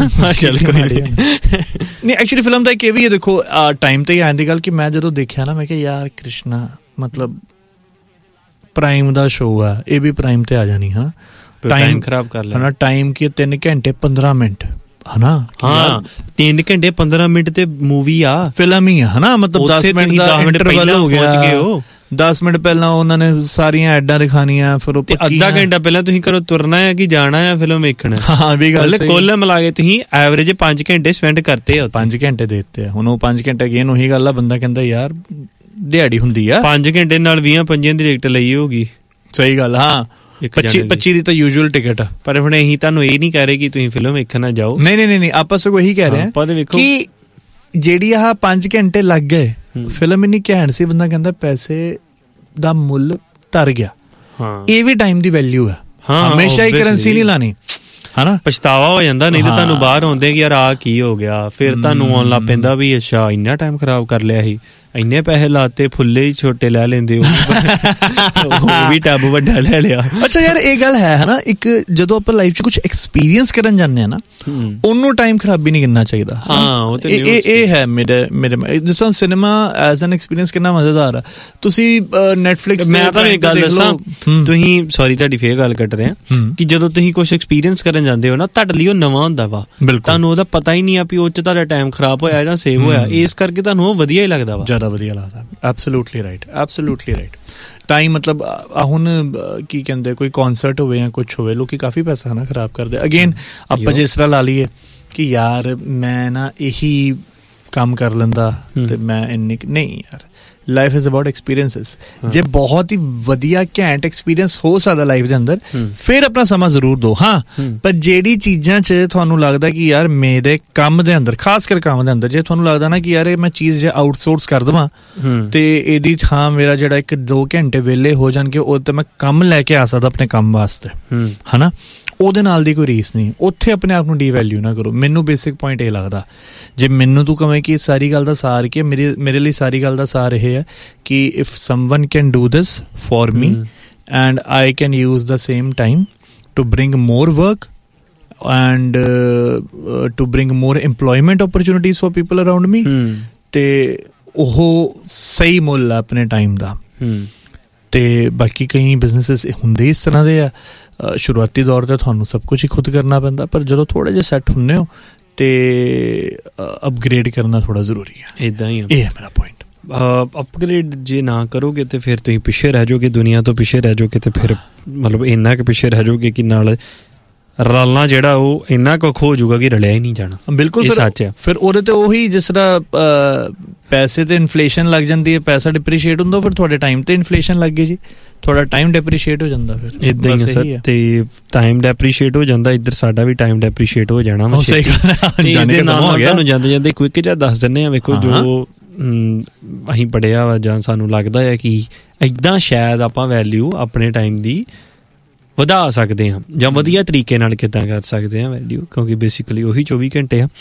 ਨਹੀਂ ਐਕਚੁਅਲੀ ਫਿਲਮ ਦਾ ਇੱਕ ਇਹ ਵੀ ਹੈ, ਦੇਖੋ ਟਾਈਮ ਤੇ ਹੀ ਆਉਣ ਦੀ ਗੱਲ ਕਿ ਮੈਂ ਜਦੋਂ ਦੇਖਿਆ ਨਾ ਮੈਂ ਕਿਹਾ ਯਾਰ ਕ੍ਰਿਸ਼ਨਾ ਮਤਲਬ ਪ੍ਰਾਈਮ ਦਾ ਸ਼ੋਅ ਆ, ਇਹ ਵੀ ਪ੍ਰਾਈਮ ਤੇ ਆ ਜਾਣੀ। ਹਾਂ ਟਾਈਮ ਖਰਾਬ ਕਰ ਲਿਆ, ਟਾਈਮ ਕੀ ਤਿੰਨ ਘੰਟੇ ਪੰਦਰਾਂ ਮਿੰਟ ਹਨਾ। ਹਾਂ ਤਿੰਨ ਘੰਟੇ ਪੰਦਰਾਂ ਮਿੰਟ ਤੇ ਮੂਵੀ ਆ, ਫਿਲਮ ਹੀ ਆ ਹਨਾ, ਮਤਲਬ ਦਸ ਮਿੰਟ ਦਾ ਇੰਟਰਵਲ ਹੋ ਗਿਆ, ਪਹੁੰਚ ਗਏ ਉਹ ਦਸ ਮਿੰਟ ਪਹਿਲਾਂ ਉਹਨਾਂ ਨੇ ਸਾਰੀਆਂ ਐਡਾਂ ਦਿਖਾਣੀਆਂ, ਫਿਰ ਉਹ ਅੱਧਾ ਘੰਟਾ ਪਹਿਲਾਂ ਤੁਸੀਂ ਘਰੋਂ ਤੁਰਨਾ ਹੈ ਕਿ ਜਾਣਾ ਹੈ ਫਿਲਮ ਵੇਖਣ। ਹਾਂ ਵੀ ਗੱਲ ਕੁੱਲ ਮਿਲਾ ਕੇ ਤੁਸੀਂ ਐਵਰੇਜ ਪੰਜ ਘੰਟੇ ਸਪੈਂਡ ਕਰਤੇ ਆ, ਪੰਜ ਘੰਟੇ ਦੇ ਦਿੱਤੇ ਆ। ਹੁਣ ਉਹ ਪੰਜ ਘੰਟੇ ਅਗੇਨ ਉਹੀ ਗੱਲ ਆ, ਬੰਦਾ ਕਹਿੰਦਾ ਯਾਰ ਦਿਹਾੜੀ ਹੁੰਦੀ ਆ, ਪੰਜ ਘੰਟੇ ਨਾਲ ਵੀਹਾਂ ਪੰਜੀਆਂ ਦੀ ਟਿਕਟ ਲਈ ਹੋਊਗੀ। ਸਹੀ ਗੱਲ। ਹਾਂ ਪੱਚੀ ਪੱਚੀ ਦੀ ਤਾਂ ਯੂਜੂਅਲ ਟਿਕਟ ਆ, ਪਰ ਹੁਣ ਅਸੀਂ ਤੁਹਾਨੂੰ ਇਹ ਨਹੀਂ ਕਹਿ ਰਹੇ ਕਿ ਤੁਸੀਂ ਫਿਲਮ ਵੇਖਣ ਨਾ ਜਾਓ। ਨਹੀਂ ਨਹੀਂ ਨਹੀਂ ਆਪਾਂ ਸਗੋਂ ਇਹੀ ਕਹਿ ਰਹੇ ਹਾਂ ਕਿ ਜਿਹੜੀ ਆਹ ਪੰਜ ਘੰਟੇ ਲੱਗ ਗਏ, ਫਿਲਮ ਇੰਨੀ ਘੈਂਟ ਸੀ, ਬੰਦਾ ਕਹਿੰਦਾ ਪੈਸੇ ਦਾ ਮੁੱਲ ਤਰ ਗਿਆ। ਇਹ ਵੀ ਟਾਈਮ ਦੀ ਵੈਲਿਊ ਹੈ, ਹਮੇਸ਼ਾ ਹੀ ਕਰੰਸੀ ਨਹੀਂ ਲਾਣੀ ਹਨਾ। ਪਛਤਾਵਾ ਹੋ ਜਾਂਦਾ, ਨਹੀਂ ਤਾਂ ਤੁਹਾਨੂੰ ਬਾਹਰ ਆਉਂਦੇ ਕਿ ਯਾਰ ਆਹ ਕੀ ਹੋ ਗਿਆ, ਫਿਰ ਤੁਹਾਨੂੰ ਆਉਣ ਲੱਗ ਪੈਂਦਾ ਵੀ ਅੱਛਾ ਇੰਨਾ ਟਾਈਮ ਖਰਾਬ ਕਰ ਲਿਆ ਸੀ, ਇੰਨੇ ਪੈਸੇ ਲਾਤੇ, ਫੁੱਲੇ ਹੀ ਛੋਟੇ ਲੈ ਲੈਂਦੇ, ਉਹ ਵੀ ਟੱਬ ਵੱਡਾ ਲੈ ਲਿਆ। ਅੱਛਾ ਯਾਰ ਇਹ ਗੱਲ ਹੈ ਹਨਾ, ਇੱਕ ਜਦੋਂ ਆਪਾਂ ਲਾਈਫ 'ਚ ਕੁਛ ਐਕਸਪੀਰੀਅੰਸ ਕਰਨ ਜਾਂਦੇ ਹਾਂ ਨਾ, ਉਹਨੂੰ ਟਾਈਮ ਖਰਾਬੀ ਨਹੀਂ ਕਰਨਾ ਚਾਹੀਦਾ। ਹਾਂ ਇਹ ਇਹ ਹੈ ਮੇਰੇ ਮੇਰੇ ਜਿਸ ਤਰ੍ਹਾਂ ਸਿਨੇਮਾ ਐਜ਼ ਐਨ ਐਕਸਪੀਰੀਅੰਸ ਕਿੰਨਾ ਮਜ਼ੇਦਾਰ ਆ। ਤੁਸੀਂ ਨੈਟਫਲਿਕਸ, ਮੈਂ ਤੁਹਾਨੂੰ ਇੱਕ ਗੱਲ ਦੱਸਾਂ, ਤੁਸੀਂ ਸੌਰੀ ਤੁਹਾਡੀ ਫੇਰ ਗੱਲ ਕੱਟ ਰਹੇ ਆ ਕਿ ਜਦੋਂ ਤੁਸੀਂ ਕੁਛ ਐਕਸਪੀਰੀਅੰਸ ਕਰਨ ਜਾਂਦੇ ਹੋ ਨਾ, ਤੁਹਾਡੇ ਲਈ ਉਹ ਨਵਾਂ ਹੁੰਦਾ ਵਾ, ਤੁਹਾਨੂੰ ਉਹਦਾ ਪਤਾ ਹੀ ਨਹੀਂ ਆ ਵੀ ਉਹ 'ਚ ਤੁਹਾਡਾ ਟਾਈਮ ਖਰਾਬ ਹੋਇਆ ਜਾਂ ਸੇਵ ਹੋਇਆ, ਇਸ ਕਰਕੇ ਤੁਹਾਨੂੰ ਉਹ ਵਧੀਆ ਹੀ ਲੱਗਦਾ ਵਾ, ਵਧੀਆ ਲੱਗਦਾ। Absolutely right, absolutely right. ਤਾਂ ਹੀ ਮਤਲਬ ਹੁਣ ਕੀ ਕਹਿੰਦੇ ਕੋਈ ਕੌਨਸਰਟ ਹੋਵੇ ਜਾਂ ਕੁਛ ਹੋਵੇ, ਲੋਕੀ ਕਾਫੀ ਪੈਸਾ ਨਾ ਖਰਾਬ ਕਰਦੇ। ਅਗੇਨ ਆਪਾਂ ਜਿਸ ਤਰ੍ਹਾਂ ਲਾ ਲਈਏ ਕਿ ਯਾਰ ਮੈਂ ਨਾ ਇਹੀ ਕੰਮ ਕਰ ਲੈਂਦਾ ਤੇ ਮੈਂ ਇੰਨੀ ਨਹੀਂ, ਯਾਰ ਲਾਈਫ ਇਜ਼ ਅਬਾਊਟ ਐਕਸਪੀਰੀਐਂਸਿਸ। ਜੇ ਬਹੁਤ ਹੀ ਵਧੀਆ ਘੈਂਟ ਐਕਸਪੀਰੀਐਂਸ ਹੋ ਸਕਦਾ ਲਾਈਫ ਦੇ ਅੰਦਰ, ਫਿਰ ਆਪਣਾ ਸਮਾਂ ਜ਼ਰੂਰ ਦਿਓ। ਹਾਂ, ਪਰ ਜਿਹੜੀ ਚੀਜ਼ਾਂ 'ਚ ਤੁਹਾਨੂੰ ਲੱਗਦਾ ਕਿ ਯਾਰ ਮੇਰੇ ਕੰਮ ਦੇ ਅੰਦਰ, ਖਾਸ ਕਰ ਕੰਮ ਦੇ ਅੰਦਰ, ਜੇ ਤੁਹਾਨੂੰ ਲੱਗਦਾ ਨਾ ਕਿ ਯਾਰ ਇਹ ਮੈਂ ਚੀਜ਼ ਜੇ ਆਊਟਸੋਰਸ ਕਰ ਦੇਵਾਂ ਤੇ ਇਹਦੀ ਥਾਂ ਮੇਰਾ ਜਿਹੜਾ ਇੱਕ ਦੋ ਘੰਟੇ ਵਿਹਲੇ ਹੋ ਜਾਣਗੇ, ਉਹ ਤੇ ਮੈਂ ਕੰਮ ਲੈ ਕੇ ਆ ਸਕਦਾ ਆਪਣੇ ਕੰਮ ਵਾਸਤੇ, ਹੈ ਨਾ, ਉਹਦੇ ਨਾਲ ਦੀ ਕੋਈ ਰੀਸ ਨਹੀਂ। ਉੱਥੇ ਆਪਣੇ ਆਪ ਨੂੰ ਡੀਵੈਲਿਊ ਨਾ ਕਰੋ। ਮੈਨੂੰ ਬੇਸਿਕ ਪੁਆਇੰਟ ਇਹ ਲੱਗਦਾ, ਜੇ ਮੈਨੂੰ ਤੂੰ ਕਵੇਂ ਕਿ ਸਾਰੀ ਗੱਲ ਦਾ ਸਾਰ ਕੀ ਹੈ, ਮੇਰੇ ਮੇਰੇ ਲਈ ਸਾਰੀ ਗੱਲ ਦਾ ਸਾਰ ਇਹ ਹੈ ਕਿ if someone can do this for me and I can use the same time to bring more work and to bring more employment opportunities for people around ਮੀ, ਤੇ ਉਹ ਸਹੀ ਮੁੱਲ ਆ ਆਪਣੇ ਟਾਈਮ ਦਾ। ਤੇ ਬਾਕੀ ਕਈ ਬਿਜ਼ਨੈਸਿਸ ਹੁੰਦੇ ਇਸ ਤਰ੍ਹਾਂ ਦੇ ਆ, ਸ਼ੁਰੂਆਤੀ ਦੌਰ 'ਤੇ ਤੁਹਾਨੂੰ ਸਭ ਕੁਝ ਹੀ ਖੁਦ ਕਰਨਾ ਪੈਂਦਾ, ਪਰ ਜਦੋਂ ਥੋੜ੍ਹੇ ਜਿਹੇ ਸੈੱਟ ਹੁੰਦੇ ਹੋ ਤੇ ਅਪਗ੍ਰੇਡ ਕਰਨਾ ਥੋੜ੍ਹਾ ਜ਼ਰੂਰੀ ਹੈ। ਇੱਦਾਂ ਹੀ ਇਹ ਹੈ ਮੇਰਾ ਪੁਆਇੰਟ। ਅਪਗ੍ਰੇਡ ਜੇ ਨਾ ਕਰੋਗੇ ਤੇ ਫਿਰ ਤੁਸੀਂ ਪਿੱਛੇ ਰਹਿ ਜਾਓਗੇ, ਦੁਨੀਆ ਤੋਂ ਪਿੱਛੇ ਰਹਿ ਜਾਓਗੇ, ਤੇ ਫਿਰ ਮਤਲਬ ਇੰਨਾ ਕੁ ਪਿੱਛੇ ਰਹਿ ਜਾਓਗੇ ਕਿ ਨਾਲ ਰਲਣਾ ਜਿਹੜਾ ਉਹ ਇੰਨਾ ਕੁ ਹੋ ਜਾਊਗਾ ਕਿ ਰਲਿਆ ਹੀ ਨਹੀਂ ਜਾਣਾ। ਬਿਲਕੁਲ, ਸੱਚ ਹੈ। ਫਿਰ ਉਹਦੇ ਤੇ ਉਹੀ ਜਿਸ ਤਰ੍ਹਾਂ ਪੈਸੇ ਤੇ ਇਨਫਲੇਸ਼ਨ ਲੱਗ ਜਾਂਦੀ ਹੈ, ਪੈਸਾ ਡਿਪਰੀਸ਼ੀਏਟ ਹੁੰਦਾ, ਫਿਰ ਤੁਹਾਡੇ ਟਾਈਮ ਤੇ ਇਨਫਲੇਸ਼ਨ ਲੱਗ ਗਈ ਜੀ, ਤੁਹਾਡਾ ਟਾਈਮ ਡਿਪਰੀਸ਼ੀਏਟ ਹੋ ਜਾਂਦਾ। ਫਿਰ ਇੱਦਾਂ ਹੀ ਸਰ, ਤੇ ਟਾਈਮ ਡਿਪਰੀਸ਼ੀਏਟ ਹੋ ਜਾਂਦਾ, ਇੱਧਰ ਸਾਡਾ ਵੀ ਟਾਈਮ ਡਿਪਰੀਸ਼ੀਏਟ ਹੋ ਜਾਣਾ। ਸਹੀ ਗੱਲ ਹੈ। ਤੁਹਾਨੂੰ ਜਾਂਦੇ ਜਾਂਦੇ ਕੁਇਕ ਜਿਹਾ ਦੱਸ ਦਿੰਦੇ ਆ, ਵੇਖੋ ਜੋ ਅਸੀਂ ਪੜ੍ਹਿਆ ਵਾ ਜਾਂ ਸਾਨੂੰ ਲੱਗਦਾ ਹੈ ਕਿ ਇੱਦਾਂ ਸ਼ਾਇਦ ਆਪਾਂ ਵੈਲਿਊ ਆਪਣੇ ਟਾਈਮ ਦੀ ਵਧਾ ਸਕਦੇ ਹਾਂ, ਜਾਂ ਵਧੀਆ ਤਰੀਕੇ ਨਾਲ ਕਿੱਦਾਂ ਕਰ ਸਕਦੇ ਹਾਂ ਵੈਲਿਊ, ਕਿਉਂਕਿ ਬੇਸਿਕਲੀ ਉਹੀ ਚੌਵੀ ਘੰਟੇ ਆ।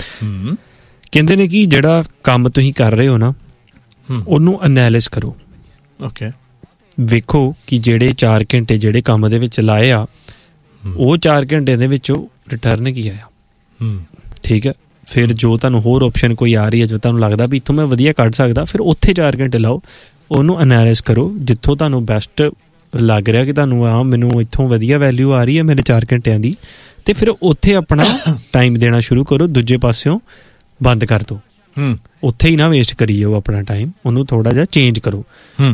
ਕਹਿੰਦੇ ਨੇ ਕਿ ਜਿਹੜਾ ਕੰਮ ਤੁਸੀਂ ਕਰ ਰਹੇ ਹੋ ਨਾ, ਉਹਨੂੰ ਐਨਾਲਿਸ ਕਰੋ। ਓਕੇ, ਵੇਖੋ ਕਿ ਜਿਹੜੇ ਚਾਰ ਘੰਟੇ ਜਿਹੜੇ ਕੰਮ ਦੇ ਵਿੱਚ ਲਾਏ ਆ, ਉਹ ਚਾਰ ਘੰਟੇ ਦੇ ਵਿੱਚੋਂ ਰਿਟਰਨ ਕੀ ਆਇਆ। ਠੀਕ ਹੈ, ਫਿਰ ਜੋ ਤੁਹਾਨੂੰ ਹੋਰ ਆਪਸ਼ਨ ਕੋਈ ਆ ਰਹੀ ਹੈ, ਜੋ ਤੁਹਾਨੂੰ ਲੱਗਦਾ ਵੀ ਇੱਥੋਂ ਮੈਂ ਵਧੀਆ ਕੱਢ ਸਕਦਾ, ਫਿਰ ਉੱਥੇ ਚਾਰ ਘੰਟੇ ਲਾਓ, ਉਹਨੂੰ ਐਨਾਲਿਸ ਕਰੋ। ਜਿੱਥੋਂ ਤੁਹਾਨੂੰ ਬੈਸਟ ਲੱਗ ਰਿਹਾ ਕਿ ਤੁਹਾਨੂੰ ਆ ਮੈਨੂੰ ਇੱਥੋਂ ਵਧੀਆ ਵੈਲਿਊ ਆ ਰਹੀ ਹੈ ਮੇਰੇ ਚਾਰ ਘੰਟਿਆਂ ਦੀ, ਤੇ ਫਿਰ ਉੱਥੇ ਆਪਣਾ ਟਾਈਮ ਦੇਣਾ ਸ਼ੁਰੂ ਕਰੋ, ਦੂਜੇ ਪਾਸਿਓਂ ਬੰਦ ਕਰ ਦਿਓ। ਉੱਥੇ ਹੀ ਨਾ ਵੇਸਟ ਕਰੀ ਜਾਓ ਆਪਣਾ ਟਾਈਮ, ਉਹਨੂੰ ਥੋੜ੍ਹਾ ਜਿਹਾ ਚੇਂਜ ਕਰੋ।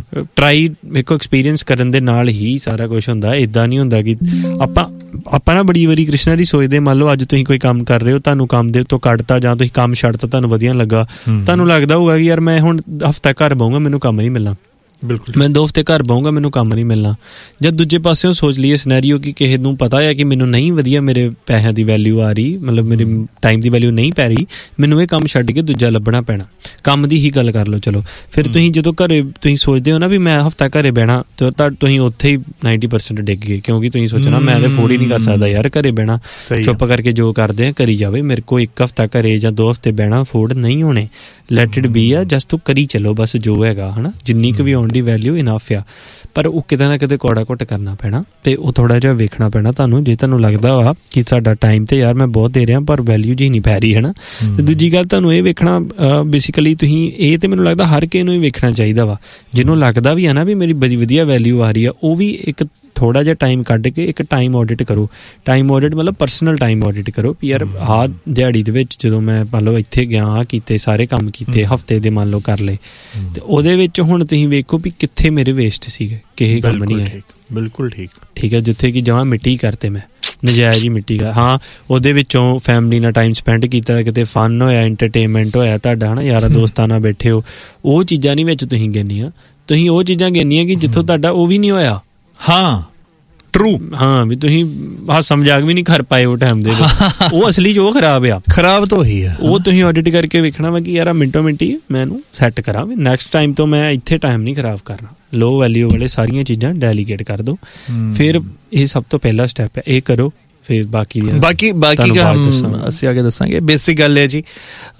ਟਰਾਈ ਵੇਖੋ, ਐਕਸਪੀਰੀਅੰਸ ਕਰਨ ਦੇ ਨਾਲ ਹੀ ਸਾਰਾ ਕੁਛ ਹੁੰਦਾ। ਇੱਦਾਂ ਨਹੀਂ ਹੁੰਦਾ ਕਿ ਆਪਾਂ ਆਪਾਂ ਨਾ ਬੜੀ ਵਾਰੀ ਕ੍ਰਿਸ਼ਨਾ ਦੀ ਸੋਚਦੇ, ਮੰਨ ਲਓ ਅੱਜ ਤੁਸੀਂ ਕੋਈ ਕੰਮ ਕਰ ਰਹੇ ਹੋ, ਤੁਹਾਨੂੰ ਕੰਮ ਦੇ ਉੱਤੋਂ ਕੱਢਤਾ ਜਾਂ ਤੁਸੀਂ ਕੰਮ ਛੱਡਤਾ, ਤੁਹਾਨੂੰ ਵਧੀਆ ਲੱਗਾ, ਤੁਹਾਨੂੰ ਲੱਗਦਾ ਹੋਊਗਾ ਕਿ ਯਾਰ ਮੈਂ ਹੁਣ ਹਫ਼ਤਾ ਘਰ ਬਹੂੰਗਾ, ਮੈਨੂੰ ਕੰਮ ਨਹੀਂ ਮਿਲਣਾ। ਬਿਲਕੁਲ, ਮੈਂ ਦੋ ਹਫ਼ਤੇ ਘਰ ਬਹੂੰਗਾ, ਮੈਨੂੰ ਕੰਮ ਨਹੀਂ ਮਿਲਣਾ। ਜਦ ਦੂਜੇ ਪਾਸਿਓਂ ਸੋਚ ਲਈਏ ਸਿਨੈਰੀਓ ਕਿ ਕਿਸੇ ਨੂੰ ਪਤਾ ਹੈ ਕਿ ਮੈਨੂੰ ਨਹੀਂ ਵਧੀਆ ਮੇਰੇ ਪੈਸਿਆਂ ਦੀ ਵੈਲਿਊ ਆ ਰਹੀ, ਮਤਲਬ ਮੇਰੇ ਟਾਈਮ ਦੀ ਵੈਲਿਊ ਨਹੀਂ ਪੈ ਰਹੀ, ਮੈਨੂੰ ਇਹ ਕੰਮ ਛੱਡ ਕੇ ਦੂਜਾ ਲੱਭਣਾ ਪੈਣਾ। ਕੰਮ ਦੀ ਹੀ ਗੱਲ ਕਰ ਲਓ। ਚਲੋ ਫਿਰ ਤੁਸੀਂ ਜਦੋਂ ਘਰੇ ਤੁਸੀਂ ਸੋਚਦੇ ਹੋ ਨਾ ਵੀ ਮੈਂ ਹਫ਼ਤਾ ਘਰੇ ਬਹਿਣਾ, ਤਾਂ ਤੁਸੀਂ ਉੱਥੇ ਹੀ ਨਾਈਨਟੀ ਪਰਸੈਂਟ ਡਿੱਗ ਗਏ, ਕਿਉਂਕਿ ਤੁਸੀਂ ਸੋਚਣਾ ਮੈਂ ਤਾਂ ਅਫੋਰਡ ਹੀ ਨਹੀਂ ਕਰ ਸਕਦਾ ਯਾਰ ਘਰੇ ਬਹਿਣਾ। ਚੁੱਪ ਕਰਕੇ ਜੋ ਕਰਦੇ ਆ ਕਰੀ ਜਾਵੇ, ਮੇਰੇ ਕੋਲ ਇੱਕ ਹਫ਼ਤਾ ਘਰੇ ਜਾਂ ਦੋ ਹਫ਼ਤੇ ਬਹਿਣਾ ਅਫੋਰਡ ਨਹੀਂ ਹੋਣੇ। ਲੈਟ ਇਟ ਬੀ ਆ, ਜਸਟ ਤੂੰ ਕਰੀ ਚਲੋ ਬਸ, ਜੋ ਹੈਗਾ ਹੈ ਨਾ, ਜਿੰਨੀ ਕੁ ਵੀ ਆਉਣ ਦੀ ਵੈਲਿਊ ਇਨਫ ਆ। ਪਰ ਉਹ ਕਿਤੇ ਨਾ ਕਿਤੇ ਕੌੜਾ ਘੁੱਟ ਕਰਨਾ ਪੈਣਾ, ਤੇ ਉਹ ਥੋੜ੍ਹਾ ਜਿਹਾ ਵੇਖਣਾ ਪੈਣਾ ਤੁਹਾਨੂੰ। ਜੇ ਤੁਹਾਨੂੰ ਲੱਗਦਾ ਵਾ ਕਿ ਸਾਡਾ ਟਾਈਮ ਤੇ ਯਾਰ ਮੈਂ ਬਹੁਤ ਦੇ ਰਿਹਾ ਪਰ ਵੈਲਿਊ ਜੀ ਨਹੀਂ ਪੈ ਰਹੀ, ਹੈ ਨਾ। ਤੇ ਦੂਜੀ ਗੱਲ ਤੁਹਾਨੂੰ ਇਹ ਵੇਖਣਾ, ਬੇਸਿਕਲੀ ਤੁਸੀਂ ਇਹ ਤੇ ਮੈਨੂੰ ਲੱਗਦਾ ਹਰ ਕਿਸੇ ਨੂੰ ਹੀ ਵੇਖਣਾ ਚਾਹੀਦਾ ਵਾ, ਜਿਹਨੂੰ ਲੱਗਦਾ ਵੀ ਹੈ ਨਾ ਵੀ ਮੇਰੀ ਬੜੀ ਵਧੀਆ ਵੈਲਿਊ ਆ ਰਹੀ ਆ, ਉਹ ਵੀ ਇੱਕ ਥੋੜ੍ਹਾ ਜਿਹਾ ਟਾਈਮ ਕੱਢ ਕੇ ਇੱਕ ਟਾਈਮ ਆਡਿਟ ਕਰੋ। ਟਾਈਮ ਆਡਿਟ ਮਤਲਬ ਪਰਸਨਲ ਟਾਈਮ ਆਡਿਟ ਕਰੋ ਵੀ ਯਾਰ ਆਹ ਦਿਹਾੜੀ ਦੇ ਵਿੱਚ ਜਦੋਂ ਮੈਂ ਮੰਨ ਲਓ ਇੱਥੇ ਗਿਆ, ਆਹ ਕੀਤੇ ਸਾਰੇ ਕੰਮ ਕੀਤੇ, ਹਫ਼ਤੇ ਦੇ ਮੰਨ ਲਓ ਕਰ ਲਏ, ਤੇ ਉਹਦੇ ਵਿੱਚ ਹੁਣ ਤੁਸੀਂ ਵੇਖੋ ਵੀ ਕਿੱਥੇ ਮੇਰੇ ਵੇਸਟ ਸੀਗੇ, ਕਿਸੇ ਕੰਮ ਨਹੀਂ ਆਏ। ਬਿਲਕੁਲ ਠੀਕ ਠੀਕ ਹੈ, ਜਿੱਥੇ ਕਿ ਜਮਾਂ ਮਿੱਟੀ ਕਰਤੇ ਮੈਂ, ਨਜਾਇਜ਼ ਹੀ ਮਿੱਟੀ ਕਰ। ਹਾਂ, ਉਹਦੇ ਵਿੱਚੋਂ ਫੈਮਿਲੀ ਨਾਲ ਟਾਈਮ ਸਪੈਂਡ ਕੀਤਾ, ਕਿਤੇ ਫਨ ਹੋਇਆ, ਇੰਟਰਟੇਨਮੈਂਟ ਹੋਇਆ ਤੁਹਾਡਾ, ਹੈ ਨਾ, ਯਾਰਾਂ ਦੋਸਤਾਂ ਨਾਲ ਬੈਠੇ ਹੋ, ਉਹ ਚੀਜ਼ਾਂ ਨਹੀਂ ਵਿੱਚ ਤੁਸੀਂ ਗਿਣਨੀਆਂ। ਤੁਸੀਂ ਉਹ ਚੀਜ਼ਾਂ ਗਿਣਨੀਆਂ ਕਿ ਜਿੱਥੋਂ ਤੁਹਾਡਾ ਉਹ ਵੀ ਨਹੀਂ ਹੋਇਆ। ਹਾਂ, ਟਰੂ। ਹਾਂ, ਵੀ ਤੁਸੀਂ ਹਾਸਾ ਮਜ਼ਾਕ ਵੀ ਨਹੀਂ ਕਰ ਪਾਏ ਉਹ ਟਾਈਮ ਦੇ ਵਿੱਚ, ਉਹ ਅਸਲੀ ਜੋ ਖਰਾਬ ਆ, ਖਰਾਬ ਤਾਂ ਉਹੀ ਆ। ਉਹ ਤੁਸੀਂ ਆਡਿਟ ਕਰਕੇ ਵੇਖਣਾ ਵਾ ਕਿ ਯਾਰ ਮਿੰਟੋ ਮਿੰਟੀ ਮੈਂ ਇਹਨੂੰ ਸੈੱਟ ਕਰਾਂ, ਵੀ ਨੈਕਸਟ ਟਾਈਮ ਤੋਂ ਮੈਂ ਇੱਥੇ ਟਾਈਮ ਨਹੀਂ ਖਰਾਬ ਕਰਨਾ। ਲੋ ਵੈਲਿਊ ਵਾਲੇ ਸਾਰੀਆਂ ਚੀਜ਼ਾਂ ਡੈਲੀਗੇਟ ਕਰ ਦਿਓ। ਫਿਰ ਇਹ ਸਭ ਤੋਂ ਪਹਿਲਾ ਸਟੈਪ ਹੈ, ਇਹ ਕਰੋ। ਫਿਰ ਬਾਕੀ ਬਾਕੀ ਬਾਕੀ ਅਸੀਂ ਅੱਗੇ ਦੱਸਾਂਗੇ। ਬੇਸਿਕ ਗੱਲ ਹੈ ਜੀ,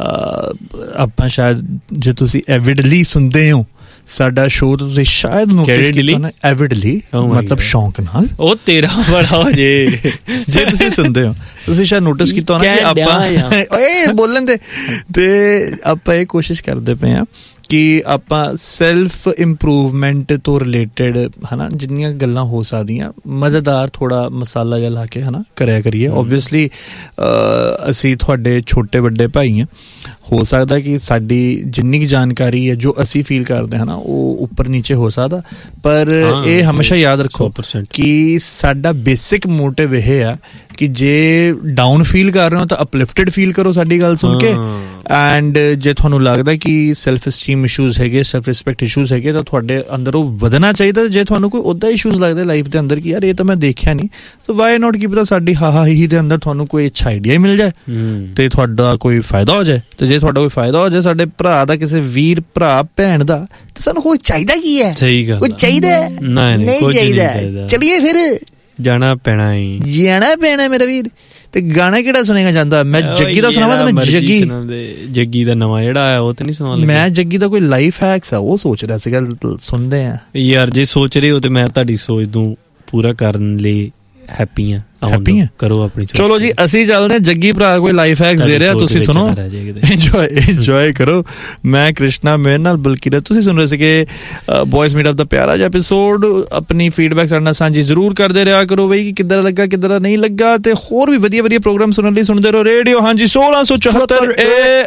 ਆਪਾਂ ਸ਼ਾਇਦ ਜੇ ਤੁਸੀਂ ਐਵਿਡਲੀ ਸੁਣਦੇ ਹੋ ਸਾਡਾ ਸ਼ੋਅ, ਤੁਸੀਂ ਸ਼ਾਇਦ ਨੋਟਿਸ ਕੀਤਾ ਨਾ, ਐਵਿਡਲੀ ਮਤਲਬ ਸ਼ੌਂਕ ਨਾਲ, ਉਹ ਤੇਰਾ ਬੜਾ ਹੋ ਜੇ ਜੇ ਤੁਸੀਂ ਸੁਣਦੇ ਹੋ, ਤੁਸੀਂ ਸ਼ਾਇਦ ਨੋਟਿਸ ਕੀਤਾ ਨਾ ਕਿ ਆਪਾਂ ਇਹ ਬੋਲਣ ਦੇ ਤੇ ਆਪਾਂ ਇਹ ਕੋਸ਼ਿਸ਼ ਕਰਦੇ ਪਏ ਹਾਂ ਕਿ ਆਪਾਂ ਸੈਲਫ ਇੰਪਰੂਵਮੈਂਟ ਤੋਂ ਰਿਲੇਟਡ ਹੈ ਨਾ ਜਿੰਨੀਆਂ ਗੱਲਾਂ ਹੋ ਸਕਦੀਆਂ ਮਜ਼ੇਦਾਰ ਥੋੜ੍ਹਾ ਮਸਾਲਾ ਜਿਹਾ ਲਾ ਕੇ ਹੈ ਨਾ ਕਰਿਆ ਕਰੀਏ। ਓਬਵੀਅਸਲੀ ਅਸੀਂ ਤੁਹਾਡੇ ਛੋਟੇ ਵੱਡੇ ਭਾਈ ਹਾਂ, ਹੋ ਸਕਦਾ ਕਿ ਸਾਡੀ ਜਿੰਨੀ ਕੁ ਜਾਣਕਾਰੀ ਹੈ ਜੋ ਅਸੀਂ ਫੀਲ ਕਰਦੇ ਹਾਂ ਨਾ ਉਹ ਉੱਪਰ ਨੀਚੇ ਹੋ ਸਕਦਾ, ਪਰ ਇਹ ਹਮੇਸ਼ਾ ਯਾਦ ਰੱਖੋ ਕਿ ਸਾਡਾ ਬੇਸਿਕ ਮੋਟਿਵ ਇਹ ਆ ਕਿ ਜੇ ਡਾਊਨ ਫੀਲ ਕਰ ਰਹੇ ਹੋ ਤਾਂ ਅਪਲਿਫਟਡ ਫੀਲ ਕਰੋ ਸਾਡੀ ਗੱਲ ਸੁਣ ਕੇ, ਐਂਡ ਜੇ ਤੁਹਾਨੂੰ ਲੱਗਦਾ ਕਿ ਸੈਲਫ ਐਸਟੀਮ ਇਸ਼ੂਜ਼ ਹੈਗੇ, ਸੈਲਫ ਰਿਸਪੈਕਟ ਇਸ਼ੂਜ਼ ਹੈਗੇ, ਤਾਂ ਤੁਹਾਡੇ ਅੰਦਰ ਉਹ ਵਧਣਾ ਚਾਹੀਦਾ। ਜੇ ਤੁਹਾਨੂੰ ਕੋਈ ਉੱਦਾਂ ਇਸ਼ੂਜ਼ ਲੱਗਦੇ ਲਾਈਫ ਦੇ ਅੰਦਰ ਕਿ ਯਾਰ ਇਹ ਤਾਂ ਮੈਂ ਦੇਖਿਆ ਨਹੀਂ, ਸੋ ਵਾਈ ਨਾਟ ਕੀ ਪਤਾ ਸਾਡੀ ਹਾਹਾ ਹੀ ਦੇ ਅੰਦਰ ਤੁਹਾਨੂੰ ਕੋਈ ਅੱਛਾ ਆਈਡੀਆ ਹੀ ਮਿਲ ਜਾਏ ਤੇ ਤੁਹਾਡਾ ਕੋਈ ਫਾਇਦਾ ਹੋ ਜਾਏ। ਤੇ ਜੇ ਤੁਹਾਡਾ ਕੋਈ ਫਾਇਦਾ ਹੋ ਜਾਏ ਸਾਡੇ ਭਰਾ ਦਾ, ਕਿਸੇ ਵੀਰ ਭਰਾ ਭੈਣ ਦਾ, ਤੇ ਸਾਨੂੰ ਹੋਰ ਚਾਹੀਦਾ ਕੀ ਹੈ? ਸਹੀ ਗੱਲ, ਕੋਈ ਚਾਹੀਦਾ ਨਹੀਂ ਚਾਹੀਦਾ। ਚਲੀਏ ਫਿਰ, ਜਾਣਾ ਪੈਣਾ ਹੀ ਜਾਣਾ ਪੈਣਾ ਮੇਰਾ ਵੀਰ। ਤੇ ਗਾਣਾ ਕਿਹੜਾ ਸੁਣੇਗਾ ਜਾਂਦਾ? ਮੈਂ ਜੱਗੀ ਦਾ ਸੁਣਾਵਾਂ ਤੈਨੂੰ? ਜੱਗੀ ਜੱਗੀ ਦਾ ਨਵਾਂ ਜਿਹੜਾ ਆਇਆ ਉਹ ਤੇ ਨਹੀਂ ਸੁਣਾ? ਮੈਂ ਜੱਗੀ ਦਾ ਕੋਈ ਲਾਈਫ ਹੈਕਸ ਆ ਉਹ ਸੋਚ ਰਿਹਾ ਸੀਗਾ, ਸੁਣਦੇ ਆ ਯਾਰ। ਜੇ ਸੋਚ ਰਹੇ ਹੋ ਤੇ ਮੈਂ ਤੁਹਾਡੀ ਸੋਚ ਨੂੰ ਪੂਰਾ ਕਰਨ ਲਈ ਹੈਪੀ ਆ। ਹੈਪੀ ਆ, ਕਰੋ ਆਪਣੀ। ਚਲੋ ਜੀ ਅਸੀਂ ਚੱਲਦੇ ਹਾਂ। ਜੱਗੀ ਭਰਾ ਕੋਈ ਲਾਈਫ ਹੈਕਸ ਦੇ ਰਿਹਾ, ਤੁਸੀਂ ਸੁਣੋ, ਇੰਜੋਏ ਇੰਜੋਏ ਕਰੋ। ਮੈਂ ਕ੍ਰਿਸ਼ਨਾ, ਮੇਰੇ ਨਾਲ ਬਲਕਿਰਤ, ਤੁਸੀਂ ਸੁਣ ਰਹੇ ਸੀਗੇ ਬॉयਜ਼ ਮੀਟਅਪ ਦਾ ਪਿਆਰਾ ਜਿਹਾ ਐਪੀਸੋਡ। ਆਪਣੀ ਫੀਡਬੈਕ ਸਾਡੇ ਨਾਲ ਸਾਂਝੀ ਜ਼ਰੂਰ ਕਰਦੇ ਰਿਹਾ ਕਰੋ ਬਈ ਕਿ ਕਿੱਦਾਂ ਲੱਗਾ, ਕਿੱਦਾਂ ਦਾ ਨਹੀਂ ਲੱਗਾ। ਤੇ ਹੋਰ ਵੀ ਵਧੀਆ ਵਧੀਆ ਪ੍ਰੋਗਰਾਮ ਸੁਣਨ ਲਈ ਸੁਣਦੇ ਰਹੋ ਰੇਡੀਓ ਹਾਂਜੀ ਸੋਲਾਂ ਸੌ ਚੁਹੱਤਰ ਏ